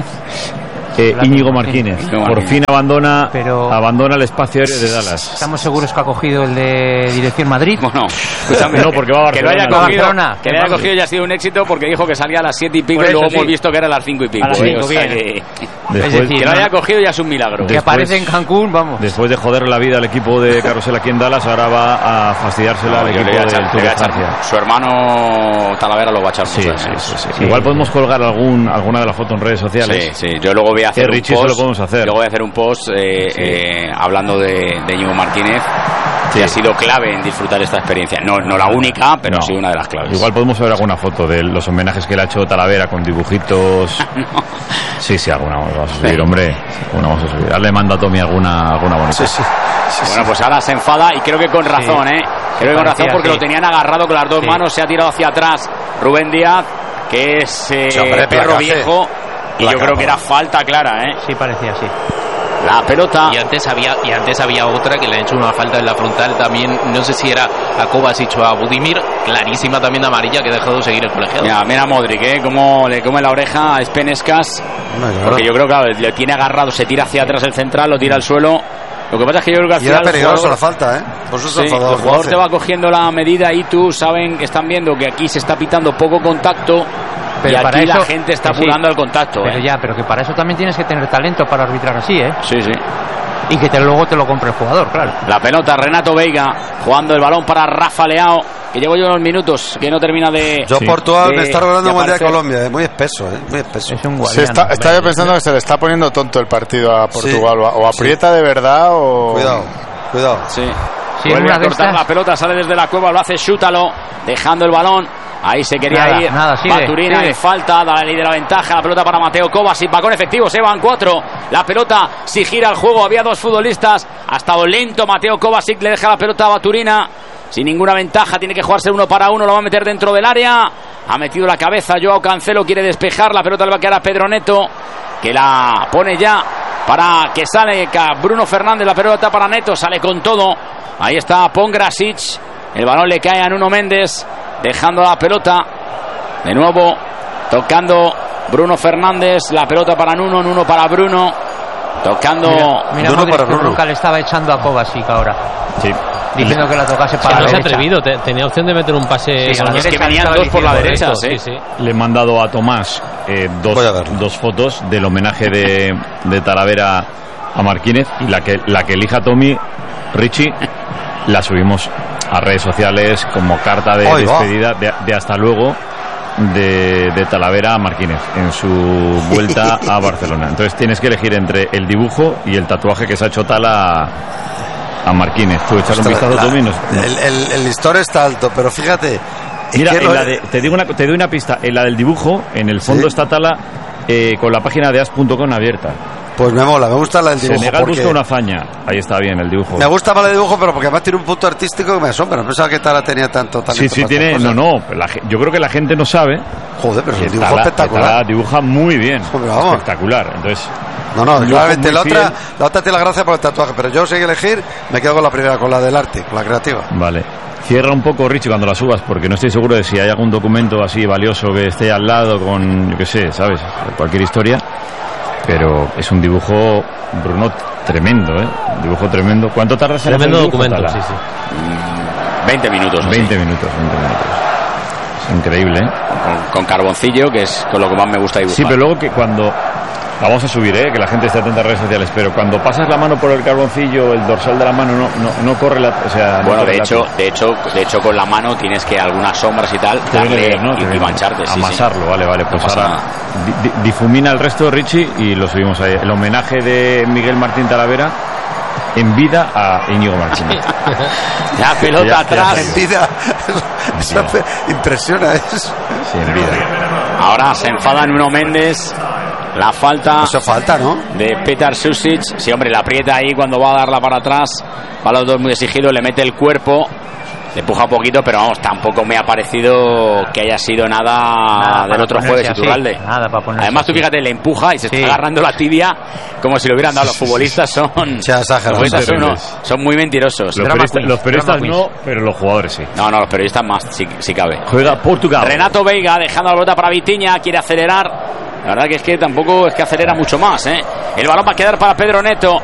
Eh, Íñigo Martínez. Martínez. Por fin abandona, Pero- abandona el espacio aéreo de Dallas. ¿Estamos seguros que ha cogido el de Dirección Madrid? Bueno, escúchame, No, porque va a que lo haya Barcelona. cogido, Barcelona. que lo haya cogido ya ha sido un éxito, porque dijo que salía a las siete y pico Por y luego eso, hemos sí. visto que era a las cinco y pico. A las eh, cinco, o sea bien. que, Después, Es decir, que lo haya cogido ya es un milagro. Que Después- aparece en Cancún, vamos. Después de joder la vida al equipo de Carrusel aquí en Dallas, ahora va a fastidiársela al No, yo equipo le voy a del echar- Tour le voy de a echar- Francia. Su hermano Talavera lo va a echar Sí, mucho sí, de menos. sí, sí. Igual podemos colgar algún, alguna de las fotos en redes sociales. Sí, sí. Yo luego voy a hacer Eh, un Richie, eso post. lo podemos hacer. Luego voy a hacer un post eh, eh, hablando de, de Íñigo Martínez, que Sí. ha sido clave en disfrutar esta experiencia. No, no la única, pero No. sí una de las claves. Igual podemos ver alguna foto de los homenajes que le ha hecho Talavera con dibujitos. Sí, sí, alguna vamos a subir, hombre. Alguna vamos a subir. Ahora le manda a Tommy alguna, alguna bonita. Sí, sí. Bueno, pues ahora se enfada y creo que con razón, ¿eh? Creo que con razón parecía, porque sí. lo tenían agarrado con las dos Sí. manos, se ha tirado hacia atrás Rubén Díaz, que es eh, Sí, hombre, perro placaje. viejo, y yo Placa, creo que era placa. falta clara, ¿eh? Sí, parecía así. La pelota. Y antes había y antes había otra que le han hecho una falta en la frontal también, no sé si era a Kovacic o a Budimir, clarísima también de amarilla, que ha dejado de seguir el colegiado. Mira, mira a Modric, ¿eh? Cómo le come la oreja a Spenescas. Hombre, claro. Porque yo creo que claro, le tiene agarrado, se tira hacia atrás el central, lo tira al suelo. Lo que pasa es que yo creo que al Y era final el peligroso jugador- la falta, ¿eh? Por eso se Sí, ha enfadado el jugador Juanfe. te va cogiendo la medida y tú saben que están viendo que aquí se está pitando poco contacto Pero y para aquí eso- la gente está que sí. apurando el contacto. Pero ¿eh? ya, pero que para eso también tienes que tener talento para arbitrar así, ¿eh? Sí, sí. Y que te, luego te lo compre el jugador, claro. La pelota, Renato Veiga jugando el balón para Rafa Leao, que llevo yo unos minutos que no termina de. Yo Sí. Portugal de- me está recordando de el Mundial de aparecer. Colombia, eh, muy espeso, eh, muy espeso. Es un Se guardián. está, estaba yo pensando que se le está poniendo tonto el partido a Portugal. Sí, o, o aprieta de verdad o... Cuidado, cuidado. Sí. Sí, Vuelve una a de cortar estas- la pelota, sale desde la cueva, lo hace Chútalo, dejando el balón. Ahí se quería Nada, ir. nada, sigue, Baturina sigue. y falta, da la ley de la ventaja. La pelota para Mateo Kovacic, va con efectivo, se van cuatro. La pelota, si gira el juego, había dos futbolistas. Ha estado lento Mateo Kovacic, le deja la pelota a Baturina. Sin ninguna ventaja, tiene que jugarse uno para uno, lo va a meter dentro del área. Ha metido la cabeza, Joao Cancelo quiere despejar. La pelota le va a quedar a Pedro Neto, que la pone ya para que sale Bruno Fernández. La pelota para Neto, sale con todo. Ahí está Pongrasic. El balón le cae a Nuno Méndez, dejando la pelota. De nuevo, tocando Bruno Fernández. La pelota para Nuno, Nuno para Bruno. Tocando. Mira, mira Bruno Modric, para qué Bruno. bronca le estaba echando a Kovacic ahora, Sí. diciendo que la tocase Que para no la se ha derecha. atrevido, te- tenía opción de meter un pase. Sí, a la con- Es que derecha venían estaba dos por la diciendo derecha, Correcto, ¿sí? sí, sí. Le he mandado a Tomás eh, dos, Voy a verlo. dos fotos del homenaje de, de Talavera a Martínez, y la que, la que elija Tommy, Richie, la subimos a redes sociales como carta de Ahí va. despedida de, de hasta luego de, de Talavera a Martínez en su vuelta a Barcelona. Entonces tienes que elegir entre el dibujo y el tatuaje que se ha hecho Tala a, a Martínez. Tú echar un Ostras, vistazo, la- Tommy. nos- nos- el, el, el listón está alto, pero fíjate. es Mira, que en no- la de- te, digo una, te doy una pista. En la del dibujo, en el fondo Sí. está Tala eh, con la página de as punto com abierta. Pues me mola, me gusta la del dibujo. Senegal porque busca una hazaña. Ahí está bien el dibujo. Me gusta más el dibujo, pero porque además tiene un punto artístico que me asombra. No pensaba que Tala tenía tanto talento. Sí, sí, para tiene. estas No, cosas. no. la ge- yo creo que la gente no sabe. Joder, pero es que un dibujo Tala- que espectacular. Tala dibuja muy bien. Joder, vamos. Espectacular. Entonces. No, no, un claramente la dibujo muy otra, fiel. la otra tiene la gracia por el tatuaje, pero yo sé que elegir, me quedo con la primera, con la del arte, con la creativa. Vale. Cierra un poco, Richie, cuando la subas, porque no estoy seguro de si hay algún documento así valioso que esté al lado con, yo qué sé, ¿sabes? Cualquier historia. Pero es un dibujo, Bruno, tremendo, ¿eh? Un dibujo tremendo. ¿Cuánto tardas en hacer Tremendo el dibujo, documento, Tala? sí, sí. veinte minutos. así. veinte minutos, veinte minutos. Es increíble, ¿eh? Con, con carboncillo, que es con lo que más me gusta dibujar. Sí, pero luego que cuando... La vamos a subir, ¿eh? Que la gente esté atenta a redes sociales. Pero cuando pasas la mano por el carboncillo, el dorsal de la mano no, no, no corre la... O sea, no Bueno, corre de la hecho, piel. de hecho, de hecho, con la mano tienes que algunas sombras y tal Te viene darle bien, ¿no? Te y, y viene mancharte. bien. Sí, sí. Amasarlo, vale, vale. Pues No pasa ahora di- di- difumina el resto, Richie, y lo subimos ahí. El homenaje de Miguel Martín Talavera en vida a Íñigo Martínez. La pelota Ya- atrás. ya En vida. Eso hace- impresiona eso. Sí, en vida. Ahora se enfada Nuno Méndez. La falta. Eso falta, ¿no? De Petar Susic. Sí, hombre, la aprieta ahí cuando va a darla para atrás. Va a los dos muy exigido, le mete el cuerpo. Le empuja un poquito, pero vamos, tampoco me ha parecido que haya sido nada, Nada del para otro ponerse jueves, así. Iturralde. Nada para ponerse Además, tú así. fíjate, le empuja y se Sí. está agarrando la tibia como si lo hubieran dado. Los futbolistas son, Se ha exagerado. los futbolistas son, Terribles. unos- son muy mentirosos. Los Drama periodistas, queens, los periodistas drama no, pero los jugadores sí. No, no, los periodistas más, si, si cabe. Juega Portugal. Renato Veiga dejando la pelota para Vitinha, quiere acelerar. La verdad que es que tampoco es que acelera mucho más, ¿eh? El balón va a quedar para Pedro Neto.